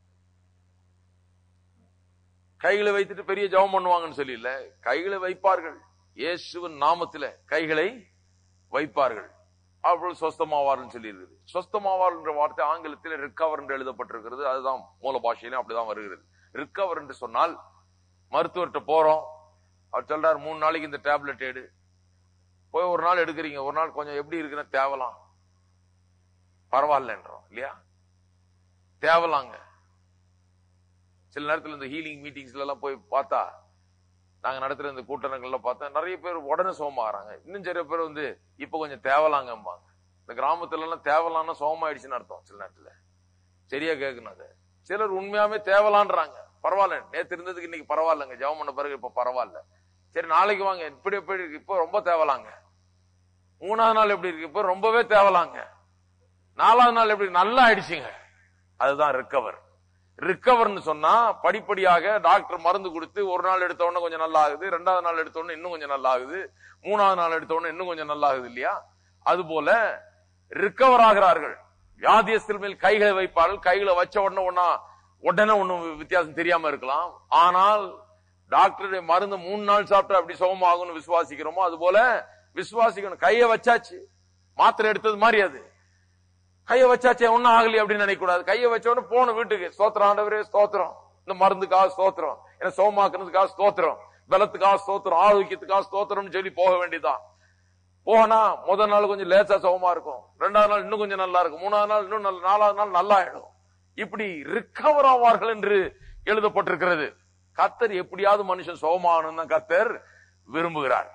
கைகளை வைத்துட்டு பெரிய ஜெபம் பண்ணுவாங்கன்னு சொல்லி இல்ல, கைகளை வைப்பார்கள், இயேசுவின் நாமத்தில கைகளை வைப்பார்கள், அவர்கள் சொஸ்தமாவார்கள் சொல்லி இருக்குது. சொஸ்தமாவார் என்ற வார்த்தை ஆங்கிலத்தில் ரிகவர் என்று எழுதப்பட்டிருக்கிறது. அதுதான் மூல பாஷையிலும் அப்படிதான் வருகிறது. ரிகவர் என்று சொன்னால், மருத்துவர்கிட்ட போறோம், அவர் சொல்றாரு மூணு நாளைக்கு இந்த டேப்லெட் எடு, போய் ஒரு நாள் எடுக்கிறீங்க, ஒரு நாள் கொஞ்சம் எப்படி இருக்குன்னு தேவலாம், பரவாயில்லன்றோம் இல்லையா? தேவலாங்க. சில நேரத்தில் இந்த ஹீலிங் மீட்டிங்ஸ்ல எல்லாம் போய் பார்த்தா, நாங்க நடத்துற இந்த கூட்டங்கள்ல பார்த்தா நிறைய பேர் உடனே சோமாகறாங்க. இன்னும் சில பேர் வந்து இப்ப கொஞ்சம் தேவலாங்கம்பாங்க. இந்த கிராமத்துல எல்லாம் தேவலான்னா சோமாயிடுச்சுன்னு அர்த்தம். சில நேரத்துல சரியா கேட்கணும். அது சிலர் உண்மையாவே தேவலான்றாங்க. பரவாயில்ல, நேத்து இருந்ததுக்கு இன்னைக்கு பரவாயில்லங்க, ஜெபம் பண்ண பிறகு இப்ப பரவாயில்ல, சரி நாளைக்கு வாங்க, இப்படி எப்படி இருக்கு, இப்ப ரொம்ப தேவலாங்க. மூணாவது நாள் எப்படி இருக்கு, இப்ப ரொம்பவே தேவலாங்க. நாலாவது நாள் எப்படி நல்லா ஆயிடுச்சுங்க. அதுதான் ரிகவர். ரிகவர்னு சொன்னா படிப்படியாக டாக்டர் மருந்து கொடுத்து ஒரு நாள் எடுத்த உடனே கொஞ்சம் நல்லா ஆகுது, ரெண்டாவது நாள் எடுத்த உடனே இன்னும் கொஞ்சம் நல்லா ஆகுது, மூணாவது நாள் எடுத்த உடனே இன்னும் கொஞ்சம் நல்லா ஆகுது இல்லையா? அது போல ரிகவர் ஆகிறார்கள். வியாதியஸ்தர்கள் மேல் கைகளை வைப்பார்கள், கைகளை வச்ச உடனே ஒன்னா உடனே ஒன்னும் வித்தியாசம் தெரியாம இருக்கலாம். ஆனால் டாக்டருடைய மருந்து மூணு நாள் சாப்பிட்டா அப்படி சுகமாகும்னு விசுவாசிக்கிறோமோ அது போல விசுவாசிக்கணும். கையை வச்சாச்சு, மாத்திரை எடுத்தது மாதிரி, அது கையை வச்சாச்சே ஒன்னும் ஆகலையே அப்படின்னு நினைக்க கூடாது. கையை வச்ச உடனே போன வீட்டுக்கு ஸ்தோத்திரம், ஆண்டவரே ஸ்தோத்திரம், இந்த மருந்துக்காக ஸ்தோத்திரம், என்ன சோமாக்குறதுக்காக ஸ்தோத்திரம், பலத்துக்காக ஸ்தோத்திரம், ஆரோக்கியத்துக்காக ஸ்தோத்திரம்னு சொல்லி போக வேண்டியதான். போனா முதல் நாள் கொஞ்சம் லேசா சோமா இருக்கும், ரெண்டாவது நாள் இன்னும் கொஞ்சம் நல்லா இருக்கும், மூணாவது நாள் இன்னும் நல்ல, நாலாவது நாள் நல்லா ஆயிடும். இப்படி ரிகவர் ஆவார்கள் என்று எழுதப்பட்டிருக்கிறது. கர்த்தர் எப்படியாவது மனுஷன் சோமாகணும் தான் கர்த்தர் விரும்புகிறார்.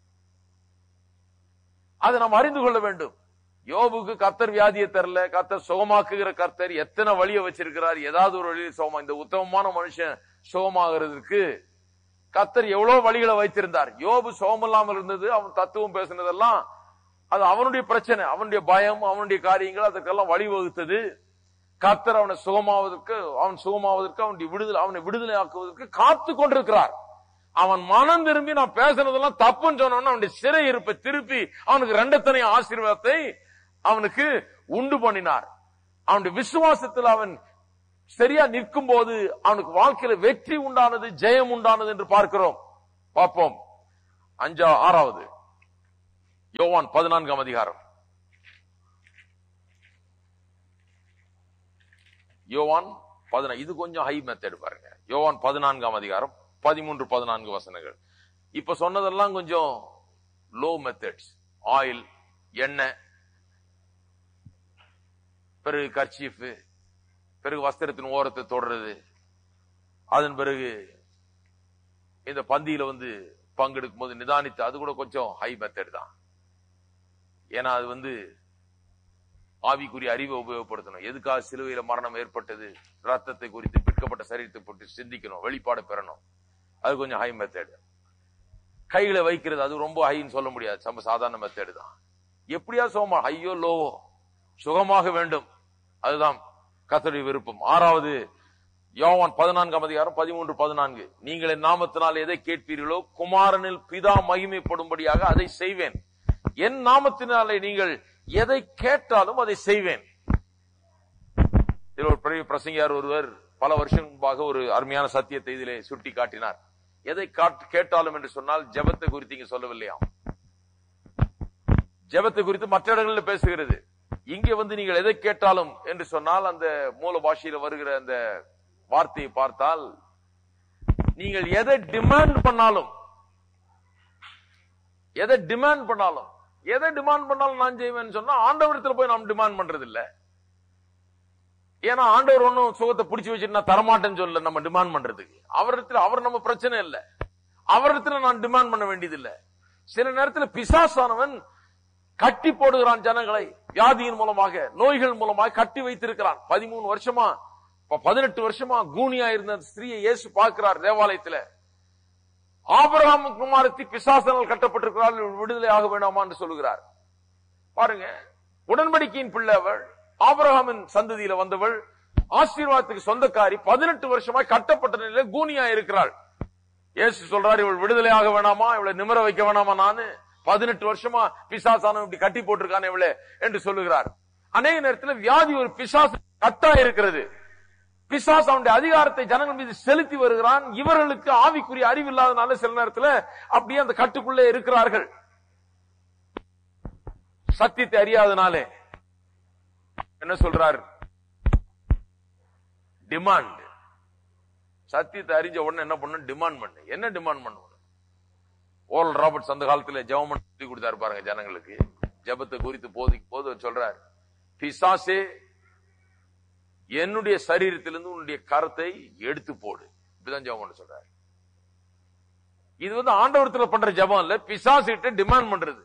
அதை நாம் அறிந்து கொள்ள வேண்டும். யோபுக்கு கர்த்தர் வியாதியை தரல, கர்த்தர் சுகமாக்குகிற கர்த்தர் எத்தனை வழியை வச்சிருக்கிறார். ஏதாவது ஒரு வழியில் சுகமா, இந்த உத்தமமான மனுஷன் சுகமாகிறதுக்கு கர்த்தர் எவ்வளவு வழிகளை வைத்திருந்தார். யோபு சுகமில்லாமல் இருந்தது, அவன் தத்துவம் பேசினதெல்லாம் அது அவனுடைய பிரச்சனை, அவனுடைய பயம், அவனுடைய காரியங்கள் அதற்கெல்லாம் வழிவகுத்தது. கர்த்தர் அவனை சுகமாவதற்கு, அவன் சுகமாவதற்கு, அவனுடைய விடுதலை, அவனை விடுதலை ஆக்குவதற்கு காத்து கொண்டிருக்கிறார். அவன் மனம் திரும்பி நான் பேசுனதெல்லாம் தப்புன்னு சொன்னவன அவனுடைய சிறை இருப்பை திருப்பி அவனுக்கு ரெண்டத்தனை ஆசீர்வாதத்தை அவனுக்கு உண்டு பண்ணினார். அவனுடைய விசுவாசத்தில் அவன் சரியா நிற்கும் போது அவனுக்கு வாழ்க்கையில வெற்றி உண்டானது, ஜெயம் உண்டானது என்று பார்க்கிறோம். பார்ப்போம். அஞ்சா ஆறாவது யோவான் பதினான்காம் அதிகாரம். யோவான் பதினான்கு, இது கொஞ்சம் ஹை மெத்தட் பாருங்க. யோவான் பதினான்காம் அதிகாரம் பதிமூன்று பதினான்கு வசனங்கள். இப்ப சொன்னதெல்லாம் கொஞ்சம் லோ மெத்தட்ஸ். ஆயில், எண்ணெய், பிறகு கர்ச்சீஃப், பிறகு வஸ்திரத்தின் ஓரத்தை தொடர்றது, அதன் பிறகு இந்த பந்தியில வந்து பங்கெடுக்கும் போது நிதானித்து, அது கூட கொஞ்சம் ஹை மெத்தட் தான். ஏன்னா அது வந்து ஆவிக்குரிய அறிவை உபயோகப்படுத்தணும். எதுக்காக சிலுவையில மரணம் ஏற்பட்டது, ரத்தத்தை குறித்து, பிற்கப்பட்ட சரீரத்தை பற்றி சிந்திக்கணும், வெளிப்பாடு பெறணும். அது கொஞ்சம் ஹை மெத்தட். கைகளை வைக்கிறது அது ரொம்ப ஹைன்னு சொல்ல முடியாது, நம்ம சாதாரண மெத்தட் தான். எப்படியா சோமா, ஐயோ லோவோ, சுகமாக வேண்டும், அதுதான் கர்த்தருடைய விருப்பம். ஆறாவது யோவான் பதினான்காம் அதிகாரம் பதிமூன்று பதினான்கு. நீங்கள் என் நாமத்தினால் எதை கேட்பீர்களோ குமாரனில் பிதா மகிமைப்படும்படியாக அதை செய்வேன். என் நாமத்தினாலே நீங்கள் எதை கேட்டாலும் அதை செய்வேன். இதில் ஒரு பெரிய பிரசங்கியார் ஒருவர் பல வருஷம் முன்பாக ஒரு அருமையான சத்தியத்தை இதிலே சுட்டி காட்டினார். எதை கேட்டாலும் என்று சொன்னால் ஜெபத்தை குறித்து இங்க சொல்லவில்லையாம். ஜெபத்தை குறித்து மற்ற இடங்களில் பேசுகிறது. இங்கே வந்து நீங்கள் எதை கேட்டாலும் என்று சொன்னால் அந்த மூல பாஷையில் வருகிற அந்த வார்த்தையை பார்த்தால், நீங்கள் எதை டிமாண்ட் பண்ணாலும், எதை டிமாண்ட் பண்ணாலும் எதை டிமாண்ட் பண்ணாலும் நான் செய்வேன் சொன்னா ஆண்டவரத்தில் போய் நாம் டிமாண்ட் பண்றது இல்ல. ஏன்னா ஆண்டவர் ஒன்னும் சுகத்தை பிடிச்சி வச்சுட்டு நான் தரமாட்டேன்னு சொல்ல நம்ம டிமாண்ட் பண்றதுக்கு. அவரிடத்துல அவர் நம்ம பிரச்சனை இல்லை, அவரிடத்துல நான் டிமாண்ட் பண்ண வேண்டியது இல்லை. சில நேரத்தில் பிசாசானவன் கட்டி போடுகிறான் ஜனங்களை, வியாதியின் மூலமாக, நோய்கள் மூலமாக கட்டி வைத்திருக்கிறான். பதிமூணு வருஷமா பதினெட்டு வருஷமா கூனியா இருந்த ஸ்திரீயை இயேசு பார்க்கிறார் தேவாலயத்துல. ஆபிரகாம் குமாரத்தி பிசாசனால் கட்டப்பட்டிருக்கிறார், விடுதலை ஆக வேண்டாமா என்று சொல்லுகிறார். பாருங்க, உடன்படிக்கையின் பிள்ளை அவள், ஆபிரகாமின் சந்ததியில வந்தவள், ஆசீர்வாதத்துக்கு சொந்தக்காரி, பதினெட்டு வருஷமாய் கட்டப்பட்ட நிலையில கூனியா இருக்கிறாள். இயேசு சொல்றாரு, இவள் விடுதலை ஆக வேணாமா, இவளை நிமிர வைக்க வேணாமா, நானு பதினெட்டு வருஷமா பிசாசான இப்படி கட்டி போட்டிருக்கானே இவளே என்று சொல்லுகிறார். அநேக நேரத்தில் வியாதி ஒரு பிசாசு கட்டா இருக்கிறது. பிசாசு அவனுடைய அதிகாரத்தை ஜனங்கள் மீது செலுத்தி வருகிறான். இவர்களுக்கு ஆவிக்குரிய அறிவு இல்லாதனால சில நேரத்தில் அப்படியே அந்த கட்டுக்குள்ளே இருக்கிறார்கள், சத்தியத்தை அறியாதனாலே. என்ன சொல்றார்? டிமாண்ட். சத்தியத்தை அறிஞ்ச உடனே என்ன பண்ண? டிமாண்ட் பண்ணு. என்ன டிமாண்ட் பண்ண? ஓல் ராபர்ட்ஸ் அந்த காலத்துல ஜெபம் சொல்லி கொடுத்தாரு பாருங்க ஜனங்களுக்கு. ஜெபத்தை குறித்து போதிக்கும் போது சொல்றாரு, பிசாசே என்னுடைய சரீரத்திலிருந்து உன்னுடைய கரத்தை எடுத்து போடு. இப்படிதான் ஜெபம் பண்ண சொல்றாரு. இது வந்து ஆண்டவரத்துல பண்ற ஜெபம் இல்ல, பிசாசிட்ட டிமாண்ட் பண்றது.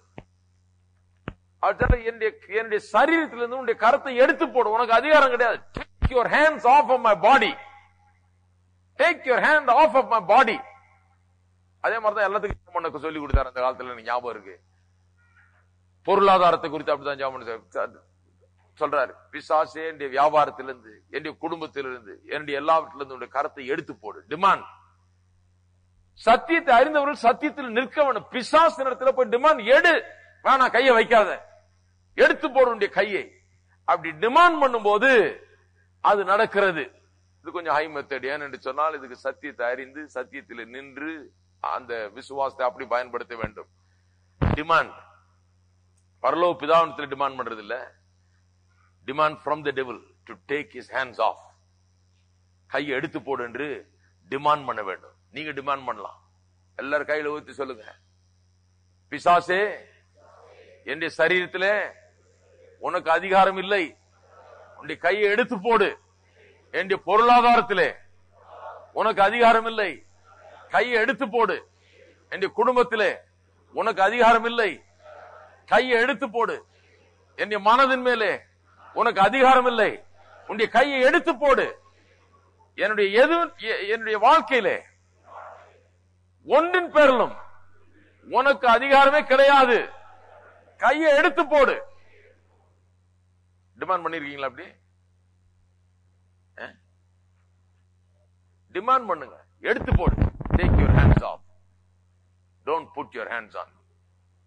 என்னுடைய சரீரத்திலிருந்து உன்னுடைய கரத்தை எடுத்து போடு, உனக்கு அதிகாரம் கிடையாது. Take your hands of of my body, take your hand of of my body. அதே மாதிரிதான் எல்லாத்துக்கும் பண்ண சொல்லி கொடுத்தாரு அந்த காலத்துல, எனக்கு ஞாபகம் இருக்கு. பொருளாதாரத்தை குறித்து அப்படிதான் ஜெபம் சொல்றாரு. பிசாசே என்னுடைய வியாபாரத்திலிருந்து, என்னுடைய குடும்பத்திலிருந்து, என்னுடைய எல்லாவற்றிலிருந்து உன்னுடைய கரத்தை எடுத்து போடு. டிமாண்ட். சத்தியத்தை அறிந்தவர்கள் சத்தியத்தில் நிற்க வேண்டும். பிசாசு இடத்துல போய் டிமாண்ட் எடு, வேணா கையை வைக்காத, எடுத்து போடு கையை. அப்படி டிமாண்ட் பண்ணும் போது அது நடக்கிறது. இது கொஞ்சம் ஹை மெத்தட். ஏன்னு சொன்னால் இதுக்கு சத்தியத்தை அறிந்து சத்தியத்தில் நின்று அந்த விசுவாசத்தை அப்படி பயன்படுத்த வேண்டும். டிமாண்ட் பரலோக பிதாவினத்தில் டிமாண்ட் பண்றது இல்ல, demand from the devil to take his hands of. கையை எடுத்து போடு என்று டிமாண்ட் பண்ண வேண்டும். நீங்க டிமாண்ட் பண்ணலாம். எல்லாரும் கையில ஊத்தி சொல்லுங்க, பிசாசே என்னுடைய சரீரத்திலே உனக்கு அதிகாரம் இல்லை, உன்னுடைய கையை எடுத்து போடு. என்னுடைய பொருளாதாரத்திலே உனக்கு அதிகாரம் இல்லை, கையை எடுத்து போடு. என்னுடைய குடும்பத்திலே உனக்கு அதிகாரம் இல்லை, கையை எடுத்து போடு. என்னுடைய மனதின் மேலே உனக்கு அதிகாரம் இல்லை, உன்னுடைய கையை எடுத்து போடு. என்னுடைய எது என்னுடைய வாழ்க்கையிலே ஒன்றின் பேரிலும் உனக்கு அதிகாரமே கிடையாது, கையை எடுத்து போடு. டிமாண்ட் பண்ணிருக்கீங்களா? அப்படி டிமாண்ட் பண்ணுங்க, எடுத்து போடு. Take your hands off. Don't put your hands on.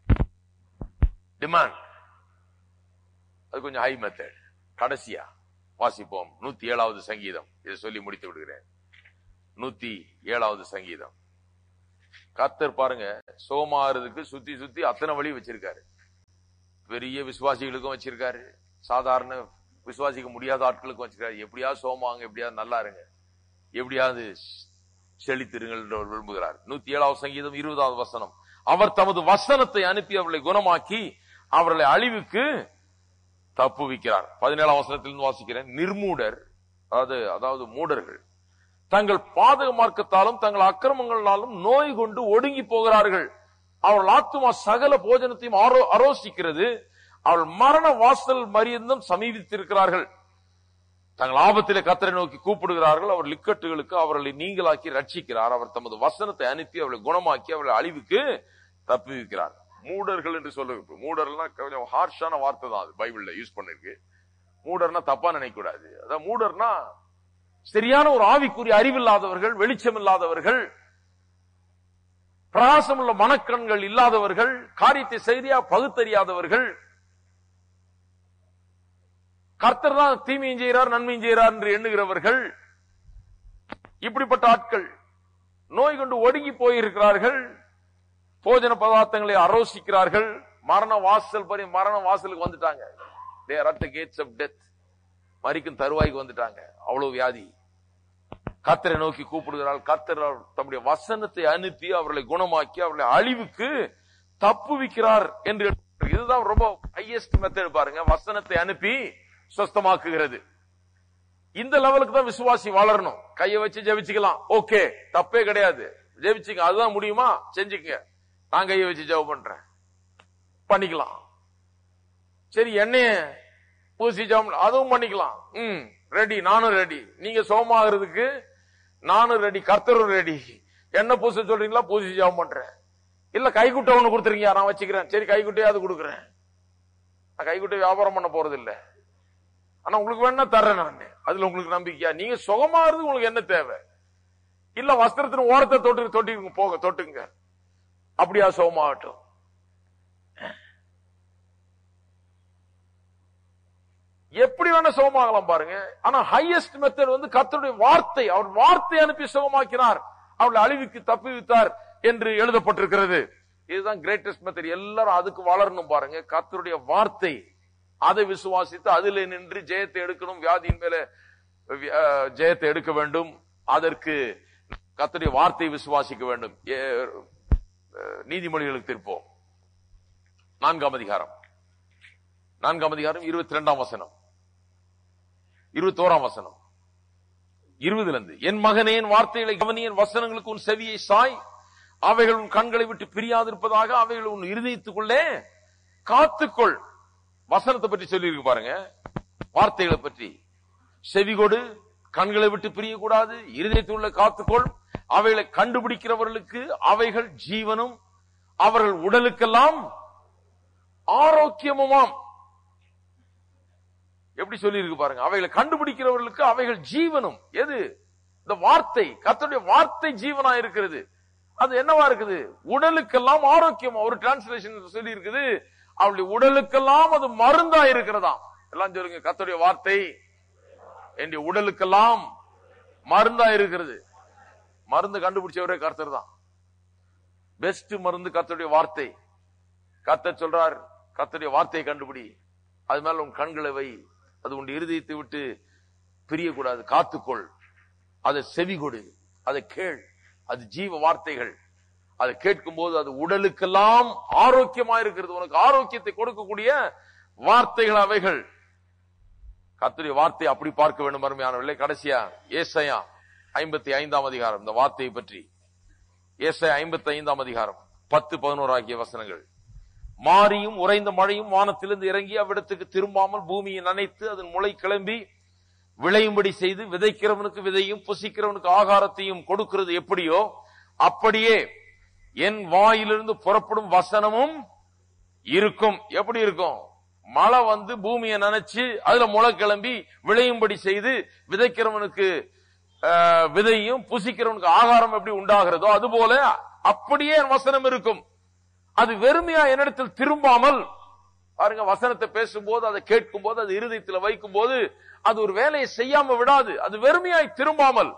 Demand. அது கொஞ்சம் ஹை மெத்தட். கடைசியா வாசிப்போம். நூத்தி ஏழாவது சங்கீதம். இதை சொல்லி முடித்து விடுகிறேன். நூத்தி ஏழாவது சங்கீதம். கர்த்தர் பாருங்க, சோமாறதுக்கு சுத்தி சுத்தி அத்தனை வழி வச்சிருக்காரு. பெரிய விசுவாசிகளுக்கும் வச்சிருக்காரு, சாதாரண விசுவாசிக்க முடியாத ஆட்களுக்கும் வச்சிருக்காரு. எப்படியாவது சோமாங்க, எப்படியாவது நல்லா இருங்க, எப்படியாவது செழித்திருங்கள் என்று விரும்புகிறார். நூத்தி ஏழாவது சங்கீதம் இருபதாவது வசனம். அவர் தமது வசனத்தை அனுப்பி அவர்களை குணமாக்கி அவர்களை அழிவுக்கு தப்புவிக்கிறார். பதினேழாம் வசனத்திலிருந்து வாசிக்கிறேன். நிர்மூடர், அதாவது அதாவது மூடர்கள் தங்கள் பாதக மார்க்கத்தாலும் தங்கள் அக்கிரமங்களாலும் நோய் கொண்டு ஒடுங்கி போகிறார்கள். அவர்கள் ஆத்துமா சகல போஜனத்தையும் அரோசிக்கிறது. அவர்கள் மரண வாசல் மரியந்தம் சமீபித்திருக்கிறார்கள். தங்கள் ஆபத்திலே கர்த்தரை நோக்கி கூப்பிடுகிறார்கள். அவர் லிக்கட்டுகளுக்கு அவர்களை நீங்களாக்கி ரட்சிக்கிறார். அவர் தமது வசனத்தை அனுப்பி அவர்களை குணமாக்கி அவர்களை அழிவுக்கு தப்புவிக்கிறார். மூடர்கள் என்று சொல்லுங்க. மூடர்னா கொஞ்சம் ஹார்ஷான வார்த்தை தான், அது பைபிள்ல யூஸ் பண்ணிருக்கு. மூடர்னா தப்பா நினைக்க கூடாது. அதான் மூடர்னா சரியான ஒரு ஆவிக்குரிய அறிவில்லாதவர்கள், வெளிச்சம் இல்லாதவர்கள், பிரகாசம் உள்ள மனக்கண்கள் இல்லாதவர்கள், காரியத்தை சரியா பகுத்தறியாதவர்கள், கர்த்தர் தான் தீமையும் செய்கிறார் நன்மையும் செய்கிறார் என்று எண்ணுகிறவர்கள், இப்படிப்பட்ட ஆட்கள் நோய் கொண்டு ஒடுங்கி போயிருக்கிறார்கள். போஜன பதார்த்தங்களை அரோசிக்கிறார்கள். மரண வாசல் பரி மரண வாசலுக்கு வந்துட்டாங்க. they are at the gates of death. மரிக்கும் தருவாய்க்கு வந்துட்டாங்க. அவ்வளவு வியாதி. கர்த்தரை நோக்கி கூப்பிடுகிறாள். கர்த்தர் தம்முடைய வசனத்தை அனுப்பி அவர்களை குணமாக்கி அவர்களை அழிவுக்கு தப்புவிக்கிறார் என்று. இதுதான் ரொம்ப ஹையஸ்ட் மெத்தட் பாருங்க. வசனத்தை அனுப்பி சுஸ்தமாக்குகிறது. இந்த லெவலுக்கு தான் விசுவாசி வளரணும். கையை வச்சு ஜெபிச்சுக்கலாம், ஓகே, தப்பே கிடையாது, ஜெபிச்சுங்க. அதுதான் முடியுமா, செஞ்சுக்கங்க. நான் கையை வச்சு ஜெபம் பண்றேன், பண்ணிக்கலாம். சரி, என்னைய பூசி ஜெபம், அதுவும் பண்ணிக்கலாம். ம் ரெடி, நானும் ரெடி. நீங்க சோமாகிறதுக்கு நானும் ரெடி, கர்த்தரும் ரெடி. என்ன பூச சொல்றீங்களா, பூசி ஜெபம் பண்றேன். இல்ல கைக்குட்டை ஒண்ணு கொடுத்துருங்க, நான் வச்சுக்கிறேன். சரி, கைக்குட்டையாவது கொடுக்குறேன். நான் கைக்குட்டை வியாபாரம் பண்ண போறது இல்ல, ஆனா உங்களுக்கு வேணா தர்றேன் நான். அதுல உங்களுக்கு நம்பிக்கையா? நீங்க சுகமாகிறது உங்களுக்கு என்ன தேவை? இல்ல வஸ்திரத்தின் ஓரத்தை தொட்டு தொட்டிங்க, போக தொட்டுங்க, அப்படியா சுகமாகட்டும். எப்படி வேணா சுகமாகலாம் பாருங்க. ஆனா ஹையஸ்ட் மெத்தட் வந்து கர்த்தருடைய வார்த்தை. அவர் வார்த்தை அனுப்பி சுகமாக்கினார், அவளை அழிவுக்கு தப்புவித்தார் என்று எழுதப்பட்டிருக்கிறது. இதுதான் கிரேட்டஸ்ட் மெத்தட். எல்லாரும் அதுக்கு வளரணும் பாருங்க. கர்த்தருடைய வார்த்தை, அதை விசுவாசித்து அதில் நின்று ஜெயத்தை எடுக்கணும். வியாதியின் மேல ஜெயத்தை எடுக்க வேண்டும். அதற்கு கர்த்தருடைய வார்த்தை விசுவாசிக்க வேண்டும். நீதிமொழிகளுக்கு திருப்போம். நான்காம் அதிகாரம் நான்காம் அதிகாரம் இருபத்தி இரண்டாம் வசனம், இருபத்தி ஓராம் வசனம், இருபதுல இருந்து. என் மகனே, என் வார்த்தைகளை கவனி, என் வசனங்களுக்கு உன் செவியை சாய். அவைகள் உன் கண்களை விட்டு பிரியாதிருப்பதாக அவைகள் உன் இருதயத்துக்குள்ளே காத்துக்கொள். வசனத்தை பற்றி சொல்லி இருக்கு பாருங்க, வார்த்தைகளை பற்றி. செவிகொடு, கண்களை விட்டு பிரியக்கூடாது, இருதயத்துக்குள்ள காத்துக்கொள். அவைகளை கண்டுபிடிக்கிறவர்களுக்கு அவைகள் ஜீவனும் அவர்கள் உடலுக்கெல்லாம் ஆரோக்கியமுமாம். எப்படி சொல்லி இருக்கு பாருங்க. அவைகளை கண்டுபிடிக்கிறவர்களுக்கு அவைகள் ஜீவனும். எது? இந்த வார்த்தை. கர்த்தருடைய வார்த்தை ஜீவனா இருக்கிறது. அது என்னவா இருக்குது? உடலுக்கெல்லாம் ஆரோக்கியம். ஒரு டிரான்ஸ்லேஷன் சொல்லி இருக்குது, அவளுடைய உடலுக்கெல்லாம் அது மருந்தா இருக்கிறதாம். எல்லாம் சொல்லுங்க, கர்த்தருடைய வார்த்தை என்னுடைய உடலுக்கெல்லாம் மருந்தா இருக்கிறது. மருந்து கண்டுபிடிச்சவரே கர்த்தர் தான். பெஸ்ட் மருந்து கர்த்தருடைய வார்த்தை. கர்த்தர் சொல்றார், கர்த்தருடைய வார்த்தையை கண்டுபிடி, அது மேல உன் கண்களை வை, அது உன் இருதயத்தை விட்டு பிரியக்கூடாது, காத்துக்கொள். அதை செவி கொடு, அதை கேள். அது ஜீவ வார்த்தைகள். அதை கேட்கும் போது அது உடலுக்கெல்லாம் ஆரோக்கியமா இருக்கிறது. உனக்கு ஆரோக்கியத்தை கொடுக்கக்கூடிய வார்த்தைகள் அவைகள். கர்த்தருடைய வார்த்தை அப்படி பார்க்க வேண்டும் அருமையானவர்களே. கடைசியா ஏசாயா ஐம்பத்தி ஐந்தாம் அதிகாரம், இந்த வார்த்தையை பற்றி. ஏசாயா ஐம்பத்தி ஐந்தாம் அதிகாரம் பத்து பதினோரு ஆகிய வசனங்கள். மாரியும் உறைந்த மழையும் வானத்திலிருந்து இறங்கி அவ்விடத்துக்கு திரும்பாமல் பூமியை நனைத்து அதன் முளை கிளம்பி விளையும்படி செய்து விதைக்கிறவனுக்கு விதையும் புசிக்கிறவனுக்கு ஆகாரத்தையும் கொடுக்கிறது எப்படியோ அப்படியே என் வாயிலிருந்து புறப்படும் வசனமும் இருக்கும். எப்படி இருக்கும்? மழை வந்து பூமியை நனைச்சு அதுல முளை கிளம்பி விளையும்படி செய்து விதைக்கிறவனுக்கு விதையும் புசிக்கிறவனுக்கு ஆகாரம் எப்படி உண்டாகிறதோ அதுபோல அப்படியே என் வசனம் இருக்கும். அது வெறுமையா என்னிடத்தில் திரும்பாமல் பாருங்க, வசனத்தை பேசும்போது, அதை கேட்கும் போது, அது இருதயத்தில் வைக்கும் போது அது ஒரு வேலையை செய்யாம விடாது. அது வெறுமையாய் திரும்பாமல்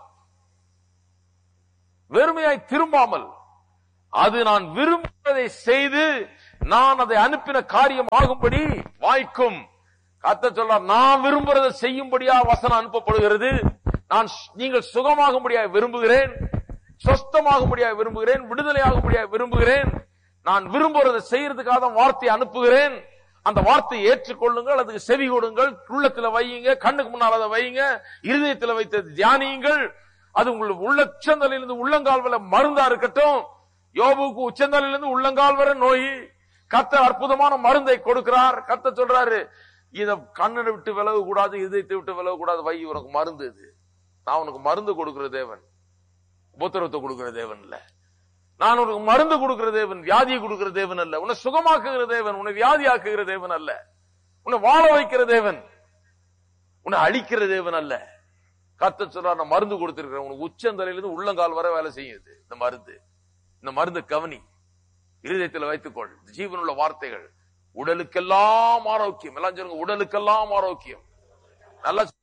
வெறுமையாய் திரும்பாமல் அது நான் விரும்புவதை செய்து நான் அதை அனுப்பின காரியம் ஆகும்படி வாய்க்கும். கர்த்தர் சொல்றார், நான் விரும்புறதை செய்யும்படியா வசனம் அனுப்பப்படுகிறது. நான் நீங்கள் சுகமாகும்படியா விரும்புகிறேன், சொஸ்தமாகும்படியா விரும்புகிறேன், விடுதலையாகும்படியா விரும்புகிறேன். நான் விரும்புறதை செய்யறதுக்காக தான் வார்த்தையை அனுப்புகிறேன். அந்த வார்த்தையை ஏற்றுக்கொள்ளுங்கள், அதுக்கு செவி கொடுங்கள், உள்ளத்துல வையுங்க, கண்ணுக்கு முன்னால் அதை வையுங்க, இருதயத்தில் வைத்து தியானியுங்கள். அது உங்களுக்கு உள்ள உச்சந்தலிலிருந்து உள்ளங்கால் வரை மருந்தா இருக்கட்டும். யோபுக்கு உச்சந்தலிலிருந்து உள்ளங்கால் வரை நோய். கர்த்தர் அற்புதமான மருந்தை கொடுக்கிறார். கர்த்தர் சொல்றாரு, இத கண்ணை விட்டு விலக கூடாது, இதயத்தை விட்டு விலக கூடாது, வை, உனக்கு மருந்து இது. நான் உனக்கு மருந்து கொடுக்கிற தேவன், உபத்திரவத்தை கொடுக்கிற தேவன் இல்ல. நான் உனக்கு மருந்து கொடுக்கிற தேவன், வியாதியை கொடுக்கிற தேவன் அல்ல. உன்னை சுகமாக்குகிற தேவன், உன்னை வியாதியாக்குகிற தேவன் அல்ல. உன்னை வாழ வைக்கிற தேவன், உன்னை அழிக்கிற தேவன் அல்ல. கர்த்தர் சொல்றார், நான் மருந்து கொடுத்திருக்கிறேன், உனக்கு உச்சந்தலையிலிருந்து உள்ளங்கால் வரை வேலை செய்யுது இந்த மருந்து. இந்த மருந்து கவனி, இருதயத்தில் வைத்துக்கொள். ஜீவனுள்ள வார்த்தைகள், உடலுக்கெல்லாம் ஆரோக்கியம். எல்லாம் சொல்லுங்க, உடலுக்கெல்லாம் ஆரோக்கியம். நல்லா